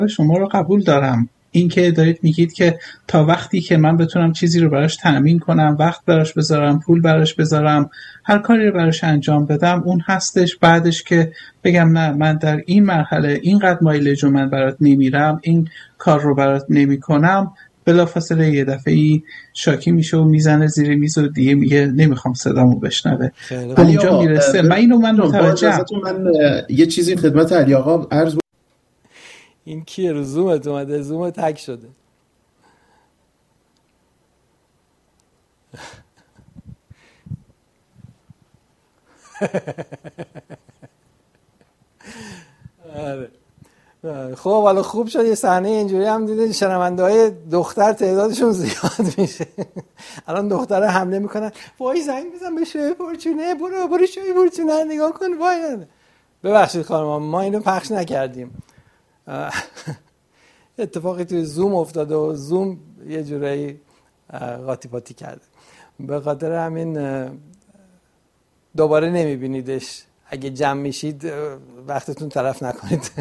شما رو قبول دارم. این که دارید میگید که تا وقتی که من بتونم چیزی رو براش تأمین کنم، وقت براش بذارم، پول براش بذارم، هر کاری رو براش انجام بدم، اون هستش. بعدش که بگم نه، من در این مرحله اینقدر مایلج رو من برات نمیرم، این کار رو برات نمیکنم، بلافاصله یه دفعه‌ای شاکی میشه و میزنه زیر میز و دیگه میگه نمیخوام صدامو بشنوه. به اونجا میرسه. من متوجهم. من یه چیزی خدمت علی آقا عرض. این کیه رو زومت اومده؟ زوم تک شده. خب حالا خوب شد یه صحنه اینجوری هم دیدین شنونده‌های دختر تعدادشون زیاد میشه. الان دختره حمله میکنن، وای زنگ بزن به شوی فورچونه، برو شوی فورچونه نگاه کن. وای ببخشید خانم، ما اینو پخش نکردیم. اتفاقی توی زوم افتاده و زوم یه جورایی قاطی پاتی کرده. به خاطر همین دوباره نمیبینیدش. اگه جمع میشید وقتتون تلف نکنید.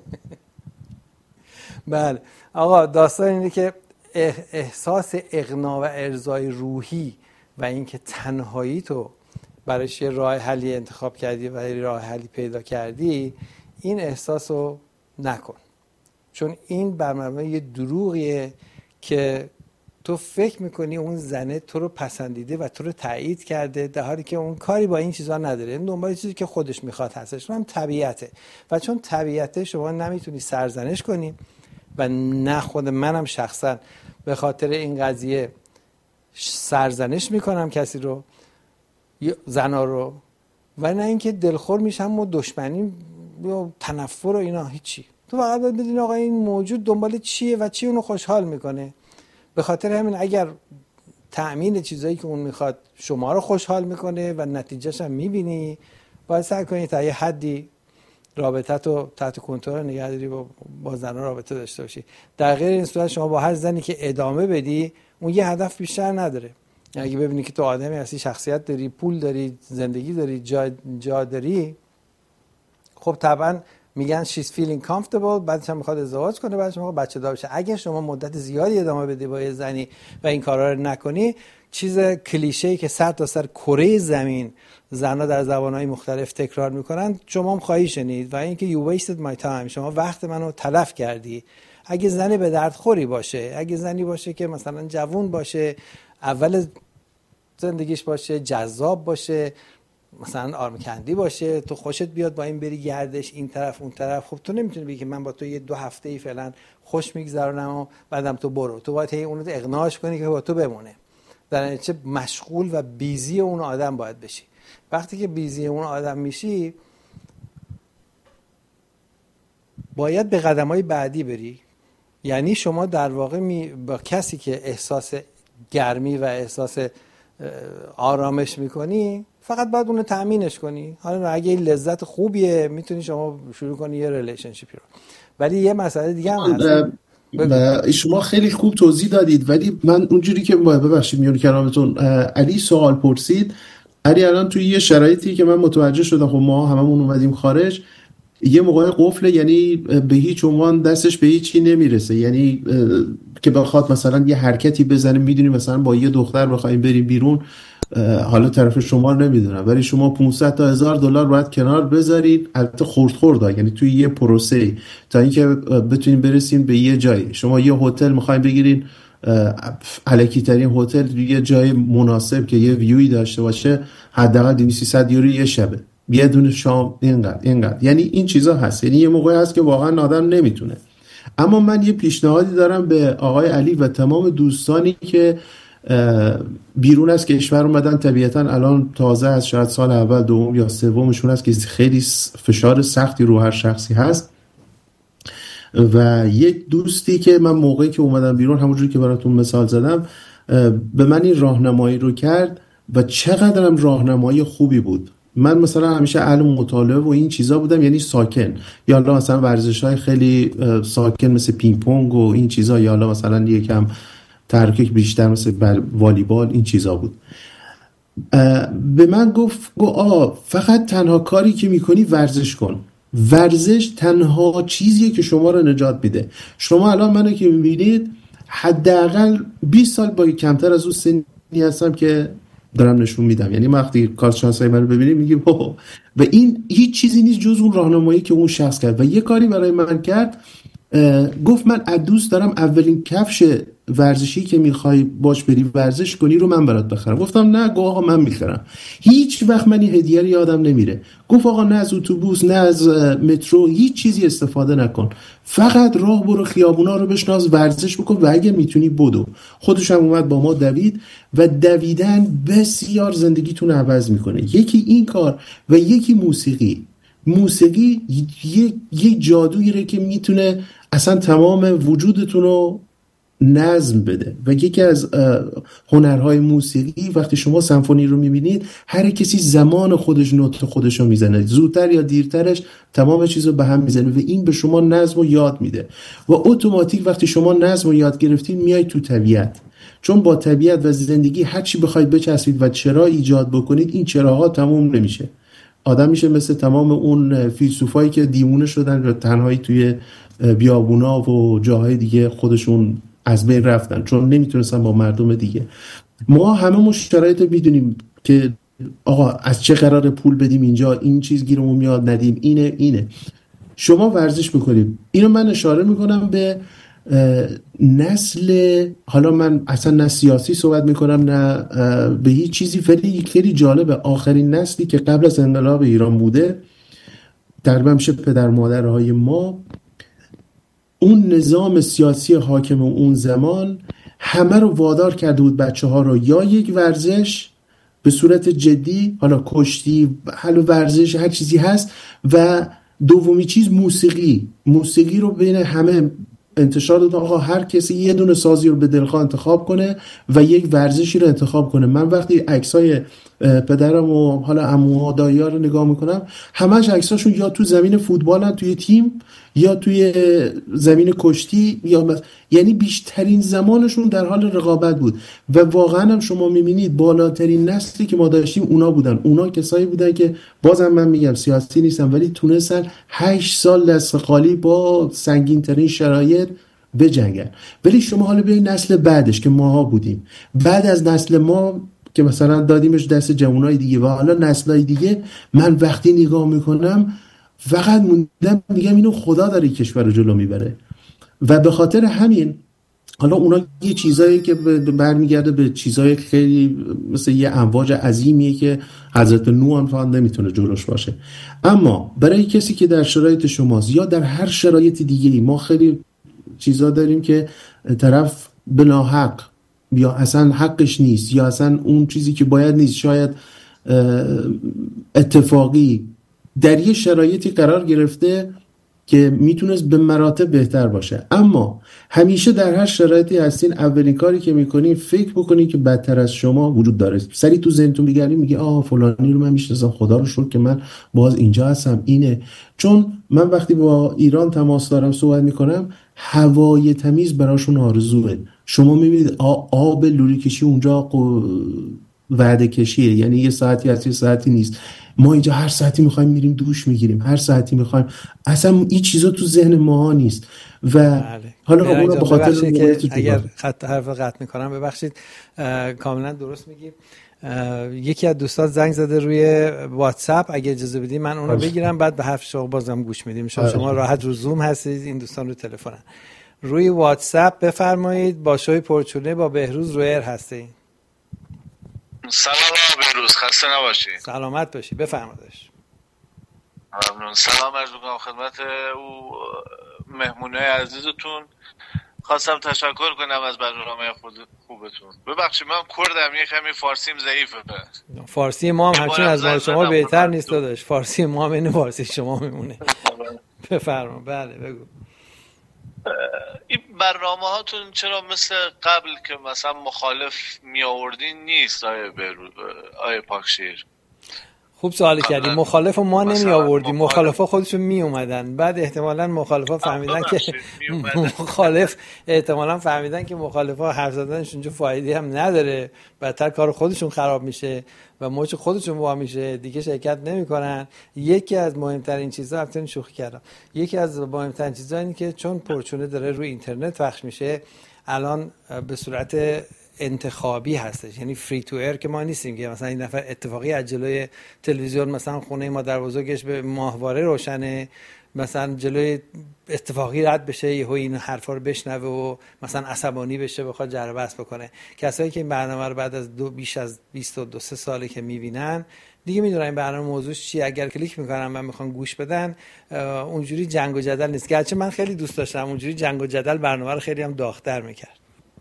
بله آقا، داستان اینه که احساس اغنا و ارضای روحی و اینکه تنهایی تو برایش یه راه حلی انتخاب کردی و یه راه حلی پیدا کردی، این احساس رو نکن، چون این بر مبنای یه دروغیه که تو فکر میکنی اون زنه تو رو پسندیده و تو رو تایید کرده، در حالی که اون کاری با این چیزا نداره. این دنبال چیزی که خودش میخواد هستش، هم طبیعته. و چون طبیعته شما نمیتونی سرزنش کنی و نه خود منم شخصا به خاطر این قضیه سرزنش میکنم کسی رو، زنا رو، و نه اینکه دلخور میشم و دشمنی یا تنفر و اینا، هیچی. تو فقط باید بدونی آقا این موجود دنبال چیه و چی اونو خوشحال میکنه. به خاطر همین اگر تأمین چیزایی که اون میخواد شما رو خوشحال میکنه و نتیجهش هم میبینی، باید سعی کنی تا یه حدی رابطت رو تحت کنترل نگه داری و با زنها رابطه داشته باشی. در غیر این صورت شما با هر زنی که ادامه بدی، اون یه هدف بیشتر نداره. اگه ببینی که تو آدمی هستی، شخصیت داری، پول داری، زندگی داری، جا داری، خب طبعا میگن she's feeling comfortable، بعدش هم میخواد ازدواج کنه، بعدش میخواد بچه دار بشه. اگه شما مدت زیادی ادامه بدی با یه زنی و این کارا رو نکنی، چیز کلیشه‌ای که سر تا سر کره زمین زنها در زبانهای مختلف تکرار میکنن شما هم خواهی شنید، و اینکه you wasted my time، شما وقت منو تلف کردی. اگه زنی به درد خوری باشه، اگه زنی باشه که مثلا جوون باشه، اول زندگیش باشه، جذاب باشه، مثلا آرمکندی باشه، تو خوشت بیاد با این بری گردش این طرف اون طرف، خب تو نمیتونی بگی که من با تو یه 2 هفته‌ای فعلا خوش میگذرونم و بعدم تو برو. تو باید اون رو اقناعش کنی که با تو بمونه. در نتیجه مشغول و بیزی اون آدم باید بشی. وقتی که بیزی اون آدم میشی، باید به قدم‌های بعدی بری. یعنی شما در واقع با کسی که احساس گرمی و احساس آرامش میکنی، فقط باید اونو تأمینش کنی. حالا اگه این لذت خوبیه، میتونی شما شروع کنی یه ریلیشنشیپی رو. ولی یه مسئله دیگه هم هست. شما خیلی خوب توضیح دادید، ولی من اونجوری که ببخشید میون کلامتون، علی سوال پرسید. علی الان توی یه شرایطی که من متوجه شدم، خب ما هممون اومدیم خارج، یه موقع قفله، یعنی به هیچ عنوان دستش به هیچی نمیرسه، یعنی که بخواد مثلا یه حرکتی بزنه، میدونی مثلا با یه دختر بخوایم بریم بیرون، حالا طرف شما نمیدونم، ولی شما 500 تا $1000 باید کنار بذارید، البته خرد یعنی توی یه پروسه، تا اینکه بتونیم برسیم به یه جایی. شما یه هتل میخوایم بگیرین، الکی ترین هتل، یه جای مناسب که یه ویوی داشته باشه، حداقل 200 یورو یه شبه، یه دونه شام، اینقدر. یعنی این چیزا هست. یعنی یه موقعی هست که واقعا آدم نمیتونه. اما من یه پیشنهادی دارم به آقای علی و تمام دوستانی که بیرون از کشور اومدن، طبیعتا الان تازه از شاید سال اول، دوم یا سومشون هست که خیلی فشار سختی رو هر شخصی هست. و یک دوستی که من موقعی که اومدم بیرون، همونجوری که براتون مثال زدم، به من این راهنمایی رو کرد و چقدرم راهنمایی خوبی بود. من مثلا همیشه اهل مطالعه و این چیزا بودم، یعنی ساکن، یا حالا مثلا ورزش‌های خیلی ساکن مثل پینگ پونگ و این چیزا، یا حالا مثلا یکم تحرک بیشتر مثل والیبال، این چیزا بود. به من گفت فقط تنها کاری که میکنی ورزش کن. ورزش تنها چیزیه که شما رو نجات میده. شما الان منو که میبینید حداقل 20 سال با کمتر از اون سنی هستم که دارم نشون میدم. یعنی وقتی کارت شناسایی منو ببینید میگیم اوه، و این هیچ چیزی نیست جز اون راهنمایی که اون شخص کرد. و یه کاری برای من کرد، گفت من دوست دارم اولین کفش ورزشی که میخوای باش بری ورزش کنی رو من برات بخرم. گفتم نه، گفت آقا من میخرم. هیچ وقت من این هدیه رو یادم نمیره. گفت آقا نه از اتوبوس نه از مترو هیچ چیزی استفاده نکن، فقط راه برو، خیابونا رو بشناس، ورزش بکن و اگه میتونی بدو. خودش هم اومد با ما دوید و دویدن بسیار زندگیتون عوض میکنه. یکی این کار و یکی موسیقی یک جادویی که میتونه اصلا تمام وجودتون رو نظم بده. و یکی از هنرهای موسیقی وقتی شما سمفونی رو میبینید هر کسی زمان خودش نوت خودش رو میزنه، زودتر یا دیرترش تمام چیز رو به هم میزنه و این به شما نظم رو یاد میده. و اتوماتیک وقتی شما نظم رو یاد گرفتید میای تو طبیعت، چون با طبیعت و زندگی هر چی بخواید بچسبید و چرا ایجاد بکنید این چراها تموم نمیشه. آدم میشه مثل تمام اون فیلسوفایی که دیوونه شدن و تنهایی توی بیابونا و جاهای دیگه خودشون از بین رفتن چون نمیتونستن با مردم دیگه. ما همه شرایط میدونیم که آقا از چه قرار پول بدیم اینجا، این چیز گیرمون میاد ندیم، اینه. شما ورزش بکنید. اینو من اشاره میکنم به نسل، حالا من اصلا نه سیاسی صحبت میکنم نه به هیچ چیزی، خیلی جالبه. آخرین نسلی که قبل از انقلاب ایران بوده تقریبا میشه پدر مادرهای ما، اون نظام سیاسی حاکم اون زمان همه رو وادار کرده بود بچه ها رو یا یک ورزش به صورت جدی، حالا کشتی، حالا ورزش هر چیزی هست، و دومی چیز موسیقی رو بین همه انتشار داد. آقا هر کسی یه دونه سازی رو به دلخواه انتخاب کنه و یک ورزشی رو انتخاب کنه. من وقتی عکسای پدرم و حالا عموها دایی‌ها رو نگاه میکنم همش عکساشون یا تو زمین فوتبالن توی تیم یا توی زمین کشتی، یعنی بیشترین زمانشون در حال رقابت بود. و واقعا هم شما میبینید بالاترین نسلی که ما داشتیم اونا بودن. اونا کسایی بودن که بازم من میگم سیاسی نیستن ولی تونستن 8 سال دست خالی با سنگین ترین شرایط بجنگن. ولی شما حالا بیاین نسل بعدش که ماها بودیم، بعد از نسل ما که مثلا دادیمش دست جوانای دیگه و حالا نسلای دیگه، من وقتی نگاه میکنم فقط موندم میگم اینو خدا داره کشور رو جلو میبره. و به خاطر همین حالا اونا یه چیزایی که برمیگرده به چیزای خیلی مثل یه امواج عظیمیه که حضرت نوح هم فقط نمیتونه جلوش باشه. اما برای کسی که در شرایط شماست یا در هر شرایط دیگه‌ای، ما خیلی چیزا داریم که طرف بناحق یا اصلا حقش نیست یا اصلا اون چیزی که باید نیست، شاید اتفاقی در یه شرایطی قرار گرفته که میتونست به مراتب بهتر باشه. اما همیشه در هر شرایطی هستین، اولین کاری که میکنین فکر بکنین که بدتر از شما وجود داره. سری تو ذهنتون بگردین میگه فلانی رو من میشناسم، خدا رو شکر که من باز اینجا هستم. اینه چون من وقتی با ایران تماس دارم صحبت میکنم هوای تمیز براشون آرزوه. شما میبینید آب لوله کشی اونجا وعده کشیه، یعنی یه ساعتی هست یه ساعتی نیست. ما اینجا هر ساعتی میخوایم میریم دوش میگیریم، هر ساعتی میخوایم، اصلا این چیزا تو ذهن ما نیست. و بله. حالا اون به خاطر که اگر حرف قطع میکنم ببخشید، کاملا درست میگی. یکی از دوستان زنگ زده روی واتساپ، اگه اجازه بدید من اون رو بگیرم بعد به حرف شما بازم گوش میدیم. شما راحت رو زوم هستید، این دوستان رو تلفنن. روی واتساپ بفرمایید. با شوی پرچونه با بهروز رویر هستید. سلام بهروز، خسته نباشی. سلامت باشی، بفرمایید. ممنون. سلام عرض می‌کنم خدمت او مهمونه عزیزتون. خواستم تشکر کنم از برنامه خوبتون. ببخشید من کردم، یه کمی فارسیم ضعیفه. فارسی ما هم همچنین از ما شما بهتر نیست داداش. فارسی ما هم این فارسی شما میمونه. بفرما. بله بگو. این برنامه هاتون چرا مثل قبل که مثلا مخالف می آوردین نیست آیه پاکشیر؟ خوب سوال کردی. مخالف ما نمی آوردیم، مخالفا خودشون می اومدن. بعد احتمالاً مخالفا فهمیدن که مخالف احتمالاً فهمیدن که مخالفا حرف زدنش اونجا فایده هم نداره، بدتر کار خودشون خراب میشه و موج خودشون وا میشه، دیگه شرکت نمیکنن. یکی از مهمترین چیزا، البته شوخی کردم، یکی از مهمترین چیزا اینه که چون پرچونه داره روی اینترنت پخش میشه، الان به صورت انتخابی هستش، یعنی فری تو ایر که ما نیستیم که مثلا این نفر اتفاقی از جلوی تلویزیون مثلا خونه مادر بزرگش به ماهواره روشنه، مثلا جلوی اتفاقی رد بشه، یهو این حرفا رو بشنوه و مثلا عصبانی بشه بخواد جر و بحث بکنه. کسایی که این برنامه رو بعد از بیش از 22 ساله که میبینن دیگه میدونن این برنامه موضوعش چیه، اگر کلیک میکنن و میخوان گوش بدن اونجوری جنگ و جدل نیست. گرچه من خیلی دوست داشتم اونجوری جنگ و جدل برنامه رو خیلی هم داغ‌تر میکرد.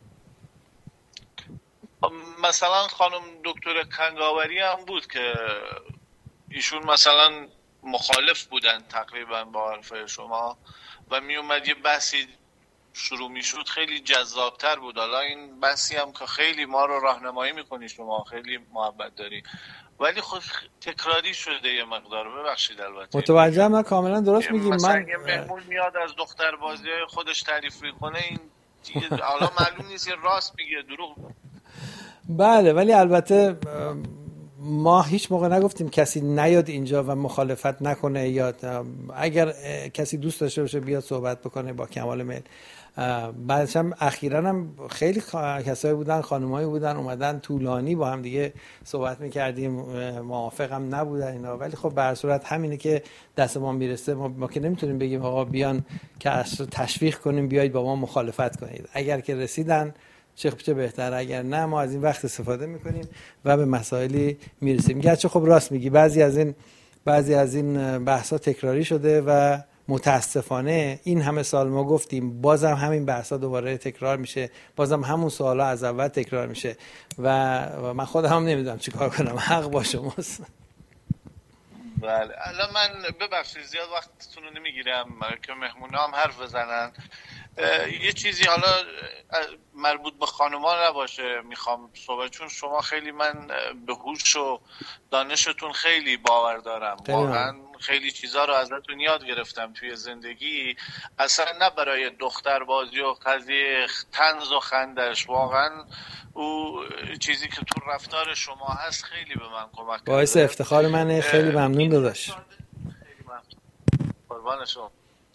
مثلا خانم دکتر کنگاوری هم بود که ایشون مثلا مخالف بودن تقریبا با حرفای شما و می اومد یه بحثی شروع می شد، خیلی جذابتر بود. حالا این بحثی هم که خیلی ما رو راهنمایی میکنی، شما خیلی محبت داری، ولی خود تکراری شده یه مقدار. ببخشید البته متوجهم، من کاملا درست میگیم. من یه مهمون میاد از دختر بازی‌های خودش تعریف میکنه، این حالا معلوم نیست یه راست میگه دروغ. بله، ولی البته ما هیچ موقع نگفتیم کسی نیاد اینجا و مخالفت نکنه، یا اگر کسی دوست داشته باشه بیاد صحبت بکنه با کمال میل. بعدش هم اخیراً هم خیلی کسایی بودن، خانمایی بودن اومدن طولانی با هم دیگه صحبت میکردیم، موافقم نبودن اینا، ولی خب به هر صورت همینه که دست ما میرسه. ما که نمیتونیم بگیم آقا بیان که تشویق کنیم بیایید با ما مخالفت کنید. اگر که رسیدن چه بهتر، اگر نه ما از این وقت استفاده میکنیم و به مسائلی میرسیم. گرچه خب راست میگی بعضی از این بحثا تکراری شده و متاسفانه این همه سال ما گفتیم بازم همین بحثا دوباره تکرار میشه، بازم همون سوالا از اول تکرار میشه و من خودم هم نمیدونم چیکار کنم. حق با شماست. بله الان من ببخشید زیاد وقتتون رو نمیگیرم که مهمونا هم حرف بزنن. یه چیزی حالا مربوط به خانوما نباشه میخوام صحبت، چون شما خیلی من به هوش و دانشتون خیلی باور دارم، واقعا خیلی چیزا رو ازتون یاد گرفتم توی زندگی، اصلا نه برای دختر بازی و قضیه طنز و خندش، واقعا او چیزی که تو رفتار شما هست خیلی به من کمک کرده. باعث افتخار منه، خیلی ممنون داداش. خیلی ممنون. قربان شما.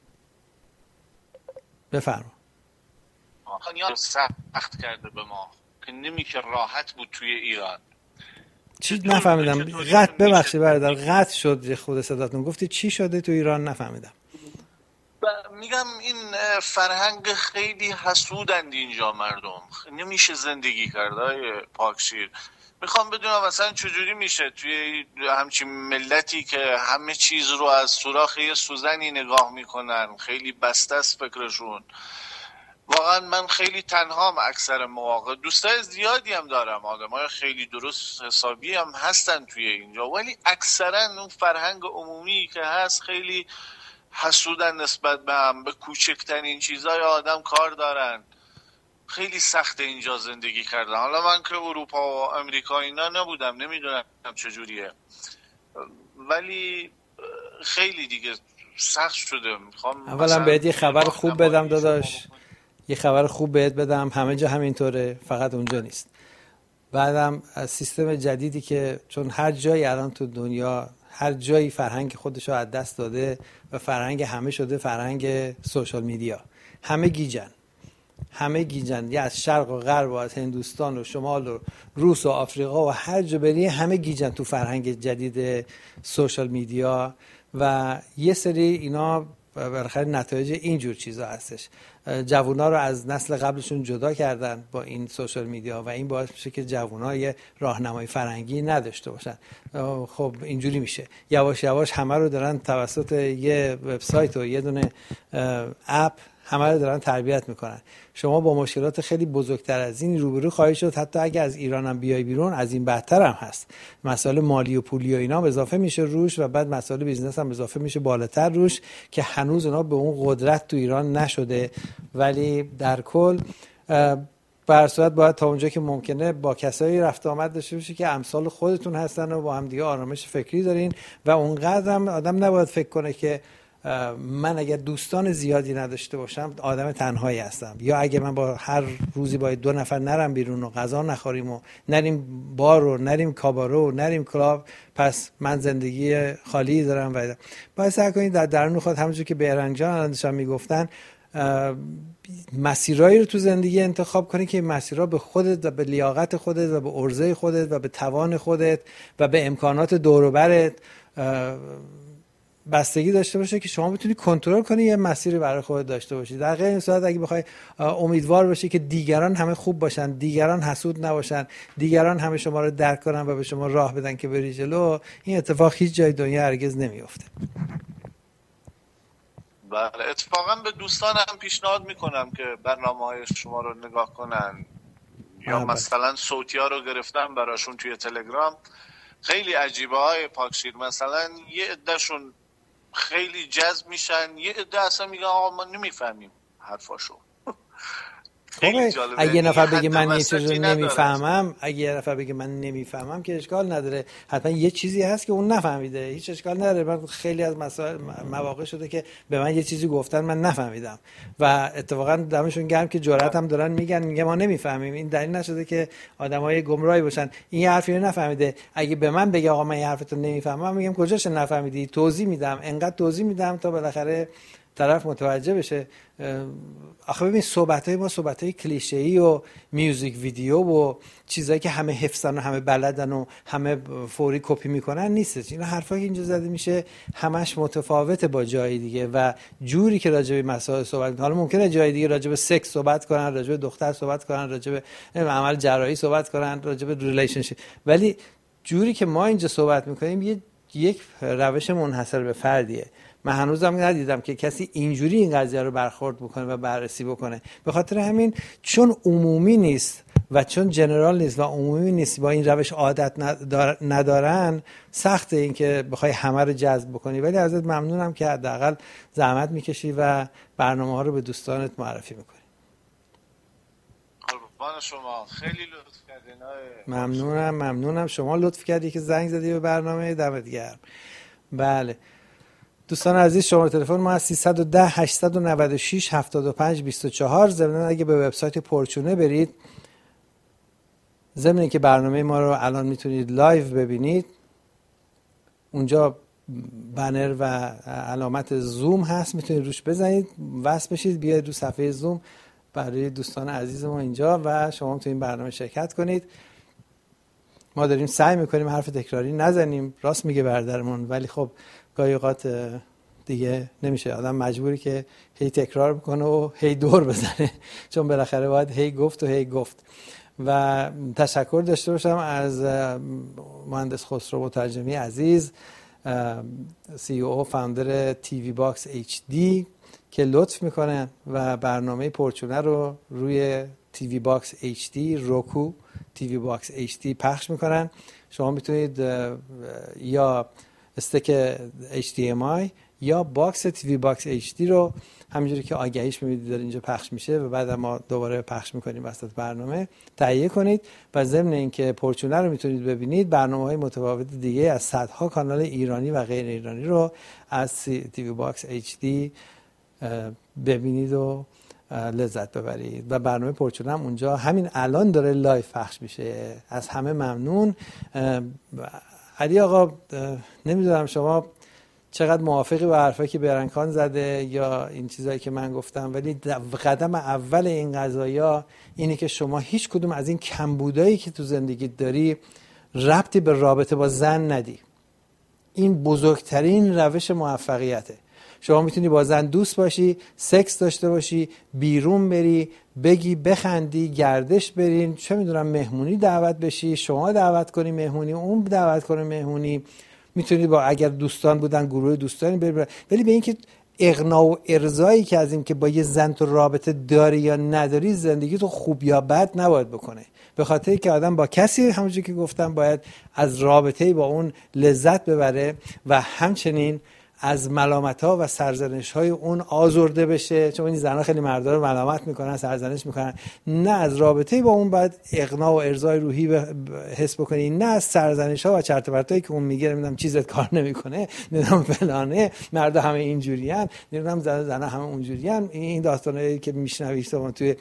بفرما. خانیان سخت کرده به ما که نمیشه راحت بود توی ایران. چی نفهمیدم؟ ببخشید برادر، قطع شد خود صداتون. گفتی چی شده تو ایران؟ نفهمیدم. میگم این فرهنگ خیلی حسودند اینجا مردم، نمیشه زندگی کرد های پاکشیر. میخوام بدونم مثلا چجوری میشه توی همچین ملتی که همه چیز رو از سوراخ یه سوزنی نگاه میکنن، خیلی بسته است فکرشون. واقعا من خیلی تنهام اکثر مواقع، دوستای زیادی هم دارم، آدمای خیلی درست حسابی هم هستن توی اینجا، ولی اکثرا اون فرهنگ عمومی که هست خیلی حسودن نسبت به هم، به کوچکترین چیزای آدم کار دارن. خیلی سخت اینجا زندگی کردن. حالا من که اروپا و امریکا اینا نبودم، نمیدونم چجوریه، ولی خیلی دیگه سخت شده. اولا بهت یه خبر خوب بدم داداش، یه خبر خوب بهت بدم، همه جا همینطوره، فقط اونجا نیست. بعدم از سیستم جدیدی که چون هر جایی الان تو دنیا هر جایی فرهنگ خودشو از دست داده و فرهنگ همه شده فرهنگ سوشال میدیا، همه گیجن، یه از شرق و غرب و از هندوستان و شمال و روس و آفریقا و هر جا بری همه گیجن تو فرهنگ جدید سوشال میدیا و یه سری اینا بالاخره نتایج اینجور چیزا هستش. جوونا رو از نسل قبلشون جدا کردن با این سوشال میدیا و این باعث میشه که جوونا یه راهنمای فرهنگی نداشته باشن. خب اینجوری میشه یواش یواش همه رو دارن توسط یه وبسایت و یه دونه اپ همه رو دارن تربیت میکنن. شما با مشکلات خیلی بزرگتر از این روبرو خواهید شد، حتی اگه از ایران هم بیای بیرون از این بدتر هم هست. مسائل مالی و پولی و اینا اضافه میشه روش و بعد مسائل بیزنس هم اضافه میشه بالاتر روش که هنوز اونا به اون قدرت تو ایران نشده. ولی در کل به هر صورت باید تا اونجا که ممکنه با کسایی رفت آمد داشته باشی که امثال خودتون هستن و با هم دیگه آرامش فکری دارین و اونقدر هم آدم نباید فکر کنه که من اگر دوستان زیادی نداشته باشم آدم تنهایی هستم، یا اگه من با هر روزی باید 2 نفر نرم بیرون و غذا نخوریم و نریم بار و نریم کابارو و نریم کلاب، پس من زندگی خالی دارم. و باید سعی کنید در درون خود، همونجور که بیرنگ جان الان میگفتن، مسیرایی رو تو زندگی انتخاب کنی که مسیرها به خودت و به لیاقت خودت و به عرضه خودت و به توان خودت و به امکانات دور و برت بستگی داشته باشه که شما بتونی کنترل کنی یه مسیری برای خودت داشته باشی. در غیر این صورت اگه بخوای امیدوار باشی که دیگران همه خوب باشن، دیگران حسود نباشن، دیگران همه شما رو درک کنن و به شما راه بدن که بری جلو، این اتفاق هیچ جای دنیا هرگز نمیفته. بله، اتفاقا به دوستانم پیشنهاد میکنم که برنامه‌های شما رو نگاه کنن، یا مثلا صوتی ها رو گرفتم براشون توی تلگرام، خیلی عجیبه های پاکشیر. مثلا یه عدهشون خیلی جذب میشن، یه عده اصلا میگن آقا ما نمیفهمیم حرفاشو. خب اگه یه نفر بگه من یه چیزی رو نمیفهمم، اگه یه نفر بگه من نمیفهمم که اشکال نداره، حتما یه چیزی هست که اون نفهمیده، هیچ اشکال نداره. من خیلی از مسائل مواقع شده که به من یه چیزی گفتن من نفهمیدم و اتفاقا دمشون گرم که جرأت هم دارن میگه ما نمیفهمیم. این دلیل نشده که آدمای گمراهی باشن. این یه حرفی رو نفهمیده، اگه به من بگه آقا من این حرفتو نمیفهمم، میگم کجاش نفهمیدی؟ توضیح میدم، انقدر توضیح میدم تا بالاخره طرف متوجه بشه. آخه ببین صحبت‌های ما صحبت‌های کلیشه‌ای و میوزیک ویدیو و چیزایی که همه حفظن و همه بلدن و همه فوری کپی میکنن نیست. این حرفایی که اینجا زده میشه همش متفاوته با جای دیگه و جوری که راجع به مسائل صحبت می‌کنن. حالا ممکنه جای دیگه راجع به سکس صحبت کنن، راجع به دختر صحبت کنن، راجع به عمل جراحی صحبت کنن، راجع به ریلیشنشیپ، ولی جوری که ما اینجا صحبت می‌کنیم یک روش منحصر به فردیه. من هنوزم ندیدم که کسی اینجوری این قضیه رو برخورد بکنه و بررسی بکنه. به خاطر همین چون عمومی نیست و چون جنرال نیست و عمومی نیست، با این روش عادت ندارن، سخته این که بخوای همه رو جذب بکنی. ولی ازت ممنونم که حداقل زحمت میکشی و برنامه ها رو به دوستانت معرفی میکنی. قربان شما، خیلی لطف کردین. ممنونم شما لطف کردی که زنگ زدی به برنامه. دمت گرم. بله دوستان عزیز، شماره تلفن ما از 310 896 75 24. ضمن اگه به وبسایت پورچونه برید، ضمن اینکه برنامه ما رو الان میتونید لایو ببینید، اونجا بنر و علامت زوم هست، میتونید روش بزنید، وصل بشید، بیاید رو صفحه زوم برای دوستان عزیز ما اینجا و شما میتونید برنامه شرکت کنید. ما داریم سعی میکنیم حرف تکراری نزنیم، راست میگه برادرمون، ولی خب گاهی اوقات دیگه نمیشه، آدم مجبوری که هی تکرار بکنه و هی دور بزنه، چون بالاخره باید هی گفت. و تشکر داشته باشم از مهندس خسرو مترجمی عزیز، CEO فاوندر تیوی باکس HD که لطف میکنه و برنامه پورچونه رو روی تیوی باکس HD، روکو تیوی باکس HD پخش میکنن. شما میتونید یا استک HDMI یا باکس تیوی باکس HD رو همینجوری که آگهیش میبینید داره اینجا پخش میشه و بعد ما دوباره پخش میکنیم وسط برنامه، تهیه کنید و ضمن اینکه پورچونه رو میتونید ببینید، برنامه‌های متفاوت دیگه از صدها کانال ایرانی و غیر ایرانی رو از تیوی باکس HD ببینید و لذت ببرید. و برنامه پورچونه هم اونجا همین الان داره لایو پخش میشه. از همه ممنون. علی آقا، نمیدونم شما چقدر موافقی با حرفایی که بیرنگ خان زده یا این چیزایی که من گفتم، ولی قدم اول این قضایا اینه که شما هیچ کدوم از این کمبودایی که تو زندگی داری ربطی به رابطه با زن ندی. این بزرگترین روش موفقیته. شما میتونی با زن دوست باشی، سکس داشته باشی، بیرون بری، بگی بخندی، گردش برین، چه میدونم مهمونی دعوت بشی، شما دعوت کنی مهمونی، اون دعوت کنه مهمونی، میتونید با اگر دوستان بودن گروه دوستانی برید. ولی به اینکه اغنا و ارضایی که از این که با یه زن تو رابطه داری یا نداری زندگی تو خوب یا بد نباید بکنه. به خاطر که آدم با کسی همونجوری که گفتم باید از رابطه‌ای با اون لذت ببره و همچنین از ملامت‌ها و سرزنش‌های اون آزرده بشه، چون این زن‌ها خیلی مردا رو ملامت میکنن، سرزنش میکنن، نه از رابطه با اون باید اقناع و ارضای روحی حس بکنی، نه از سرزنش‌ها و چرت و پرتایی که اون میگه نمیدونم چیزت کار نمیکنه، نمیدونم فلانه، مردا همه اینجوریان، نمیدونم زن‌ها همه اونجوریان. این داستانایی که میشنوید شما توی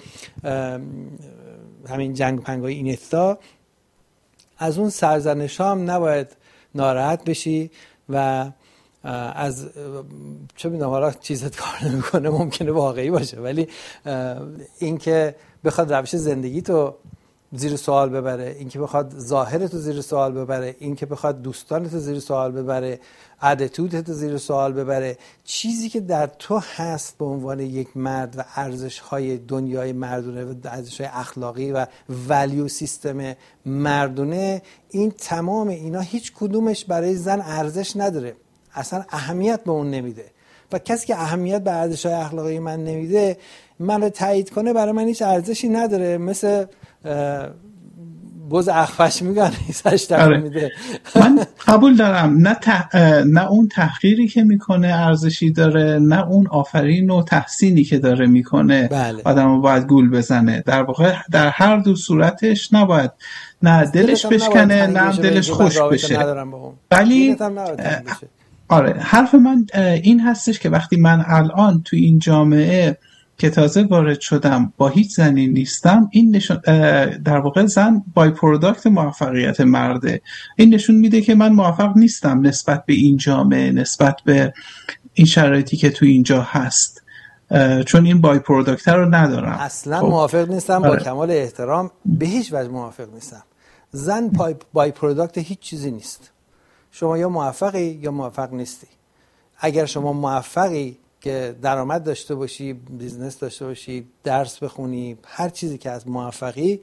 همین جنگ پنگای اینستا، از اون سرزنش‌ها هم نباید ناراحت بشی و از چه میدونم حالا چیزت کار نمیکنه ممکنه واقعی باشه، ولی این که بخواد روش زندگی تو زیر سوال ببره، این که بخواد ظاهرت تو زیر سوال ببره، این که بخواد دوستانت تو زیر سوال ببره، اتیتودت تو زیر سوال ببره، چیزی که در تو هست به عنوان یک مرد و ارزش‌های دنیای مردونه و ارزش‌های اخلاقی و ولیو سیستم مردونه، این تمام اینا هیچ کدومش برای زن ارزش نداره، اصلا اهمیت به اون نمیده. و کسی که اهمیت به ارزش‌های اخلاقی من نمیده، منو تایید کنه برای من هیچ ارزشی نداره. مثل بز اخفش میگن سرش تکون میده. من قبول دارم نه اون تحقیری که میکنه ارزشی داره، نه اون آفرین و تحسینی که داره میکنه آدمو باید گول بزنه. در واقع در هر دو صورتش نباید نه دلش بشکنه نه دلش خوش بشه. ولی آره، حرف من این هستش که وقتی من الان تو این جامعه که تازه وارد شدم با هیچ زنی نیستم، این نشون در واقع زن بای پروداکت موفقیت مرده. این نشون میده که من موفق نیستم نسبت به این جامعه، نسبت به این شرایطی که تو اینجا هست، چون این بای پروداکت رو ندارم. اصلا موافق نیستم. با کمال احترام به هیچ وجه موافق نیستم. زن بای پروداکت هیچ چیزی نیست. شما یا موفقی یا موفق نیستی. اگر شما موفقی که درآمد داشته باشی، بیزنس داشته باشی، درس بخونی، هر چیزی که از موفقی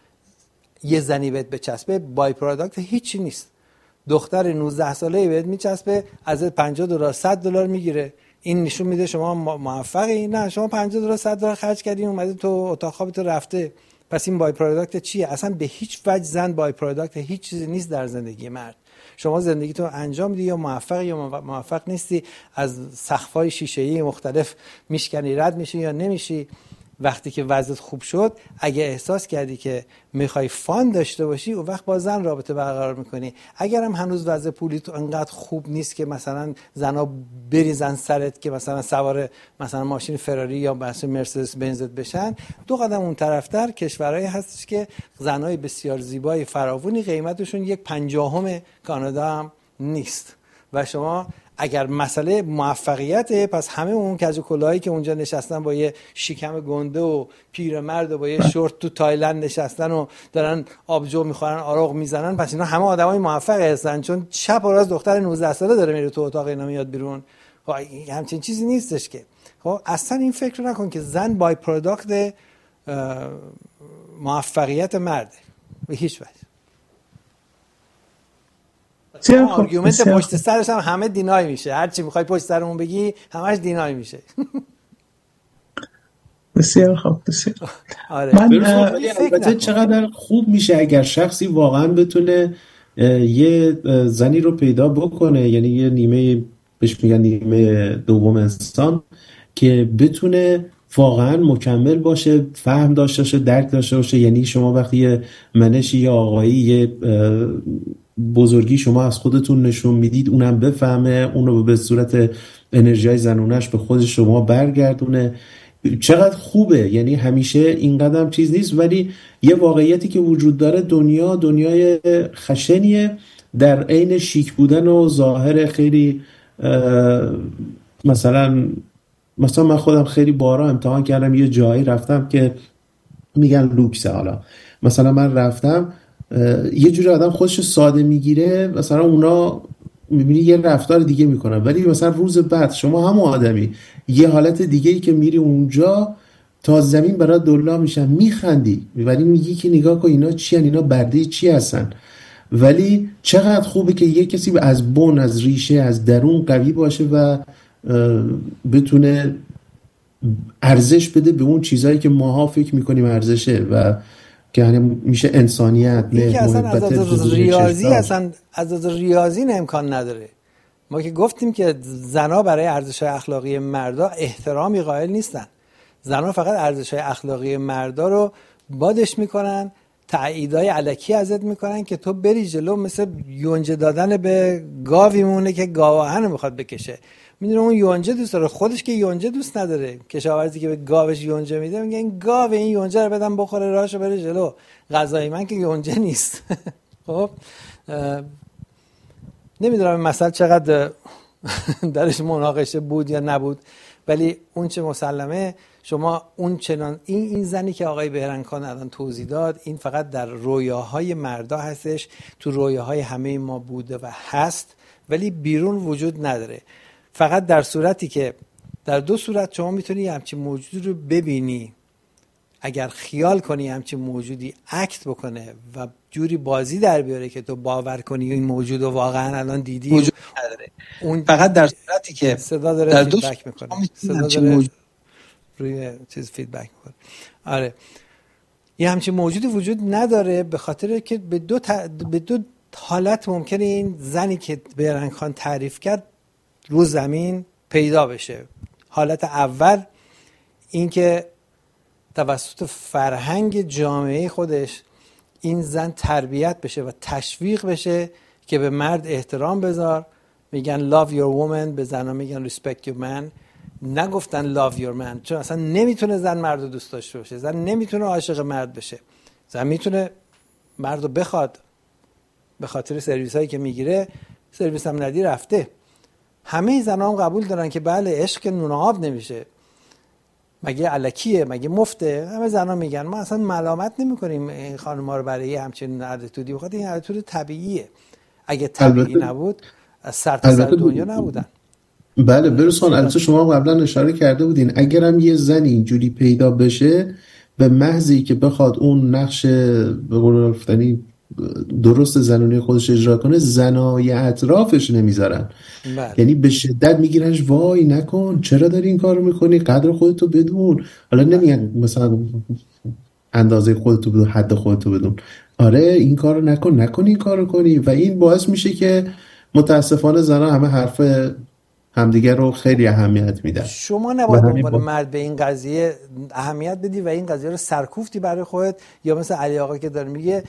یه زنی بهت بچسبه، بای پروداکت هیچی نیست. دختر 19 ساله‌ای بهت میچسبه، ازت $50 $100 میگیره، این نشون میده شما موفقی؟ نه، شما $50 $100 خرج کردین اومده تو اتاق خوابت رفته. پس این بای پروداکت چیه؟ اصلا به هیچ وجه زن بای پروداکت هیچ چیزی نیست در زندگی مرد. شما زندگیتو انجام میدی، یا موفقی یا موفق نیستی، از سقف‌های شیشه‌ای مختلف میشکنی، رد میشی یا نمیشی. وقتی که وضعیت خوب شد، اگه احساس کردی که میخوای فان داشته باشی، اون وقت با زن رابطه برقرار میکنی. اگر هم هنوز وضع پولی تو انقدر خوب نیست که مثلا زنا بریزن سرت که مثلا سوار مثلا ماشین فراری یا مثلا مرسدس بنزت بشن، 2 قدم اون طرفتر کشورهایی هستش که زنای بسیار زیبای فراوانی قیمتشون 1/50 کانادا هم نیست. و شما اگر مسئله موفقیته، پس همه اون کج و کلاهایی که اونجا نشستن با یه شکم گنده و پیرمرد و با یه شورت تو تایلند نشستن و دارن آبجو میخورن، آروغ میزنن، پس اینا همه آدمای موفق هستن، چون شب و روز دختر 19 ساله داره میره تو اتاق اینا میاد بیرون. خب همچین چیزی نیستش که. خب اصلا این فکر نکن که زن بای پروداکت موفقیت مرده به هیچ وجه. آرگومنت پشت سرش هم همه دینای میشه، هر چی میخوای پشت سرمون بگی همش دینای میشه. بسیار خوب، بسیار. آره. البته چقدر خوب میشه اگر شخصی واقعا بتونه یه زنی رو پیدا بکنه، یعنی یه نیمه، بهش میگن نیمه دوم انسان، که بتونه واقعا مکمل باشه، فهم داشته باشه، درک داشته باشه. یعنی شما وقتی یه منشی یا آقایی یه بزرگی شما از خودتون نشون میدید، اونم بفهمه، اونو به صورت انرژی زنونش به خود شما برگردونه، چقدر خوبه. یعنی همیشه این قدم چیز نیست، ولی یه واقعیتی که وجود داره، دنیای خشنیه در عین شیک بودن و ظاهر خیلی مثلا من خودم خیلی بارا امتحان کردم، یه جایی رفتم که میگن لوکسه. حالا مثلا من رفتم یه جوری آدم خودش ساده میگیره، مثلا اونا میبینی یه رفتار دیگه میکنن، ولی مثلا روز بعد شما هم آدمی یه حالت دیگه ای که میری اونجا، تا زمین برات دلا میشن، میخندی، ولی میگی که نگاه کن اینا چی هن، اینا برده چی هستن. ولی چقدر خوبه که یه کسی از بن، از ریشه، از درون قوی باشه و بتونه ارزش بده به اون چیزایی که ماها فکر میکنیم ارزشه، و که میشه انسانیت، نه محبت، ریاضی اصلا از ریاضی امکان نداره. ما که گفتیم که زنا برای ارزش‌های اخلاقی مردا احترامی قائل نیستن. زنا فقط ارزش‌های اخلاقی مردا رو بادش میکنن، تاییدای الکی ازت میکنن که تو بری جلو، مثل یونجه دادن به گاوی مونه که گاواهن میخواد بکشه. میدونه اون یونجه دوست داره، خودش که یونجه دوست نداره. کشاورزی که به گاوش یونجه میده میگه این گاو این یونجه رو بدم بخوره راهشو بره جلو، غذای من که یونجه نیست. خب نمیدونم این مسئله چقدر درش مناقشه بود یا نبود، ولی اون چه مسلمه شما اون چنان این زنی که آقای بهرنگخان الان توضیح داد، این فقط در رویاهای مردا هستش، تو رویاهای همه ما بوده و هست، ولی بیرون وجود نداره. فقط در صورتی که در دو صورت شما میتونی همچین موجودی رو ببینی، اگر خیال کنی همچین موجودی اکت بکنه و جوری بازی در بیاره که تو باور کنی این موجود رو واقعا الان دیدی، وجود نداره. اون فقط در صورتی که صدا داره در فیدبک میکنه، صدا داره روی چیز فیدبک میکنه. آره یه همچین موجودی وجود نداره، به خاطر که به دو حالت ممکنه این زنی که بهرنگخان تعریف کرد رو زمین پیدا بشه. حالت اول این که توسط فرهنگ جامعه خودش این زن تربیت بشه و تشویق بشه که به مرد احترام بذار، میگن love your woman، به زنها میگن respect your man، نگفتن love your man، چون اصلا نمیتونه زن مرد رو دوست داشته باشه، زن نمیتونه عاشق مرد بشه، زن میتونه مرد رو بخواد، به خاطر سرویس هایی که میگیره، سرویس هم ندی رفته. همه زنها هم قبول دارن که بله عشق نون آب نمیشه، مگه الکیه، مگه مفته. همه زنها میگن، ما اصلا ملامت نمیکنیم این خانم‌ها رو برای همچین اتیتودی، بخاطر این اتیتود طبیعیه. اگه طبیعی نبود از سر تا سر دنیا نبودن. بله برسون. البته شما قبلا اشاره کرده بودین اگرم یه زنی اینجوری پیدا بشه، به محضی که بخواد اون نقش به قول گفتنی درست زنونی خودش اجرا کنه، زنای اطرافش نمیذارن. یعنی به شدت میگیرنش، وای نکن، چرا داری این کارو میکنی، قدر خودتو بدون. حالا نمیگن مثلا اندازه خودتو بدون، حد خودتو بدون، آره این کارو نکن این کارو کنی. و این باعث میشه که متاسفانه زنها همه حرف همدیگر رو خیلی اهمیت میدن. شما نباید عنوان مرد به این قضیه اهمیت بدی و این قضیه رو سرکوفتی برای خودت، یا مثل علی آقا که داره میگه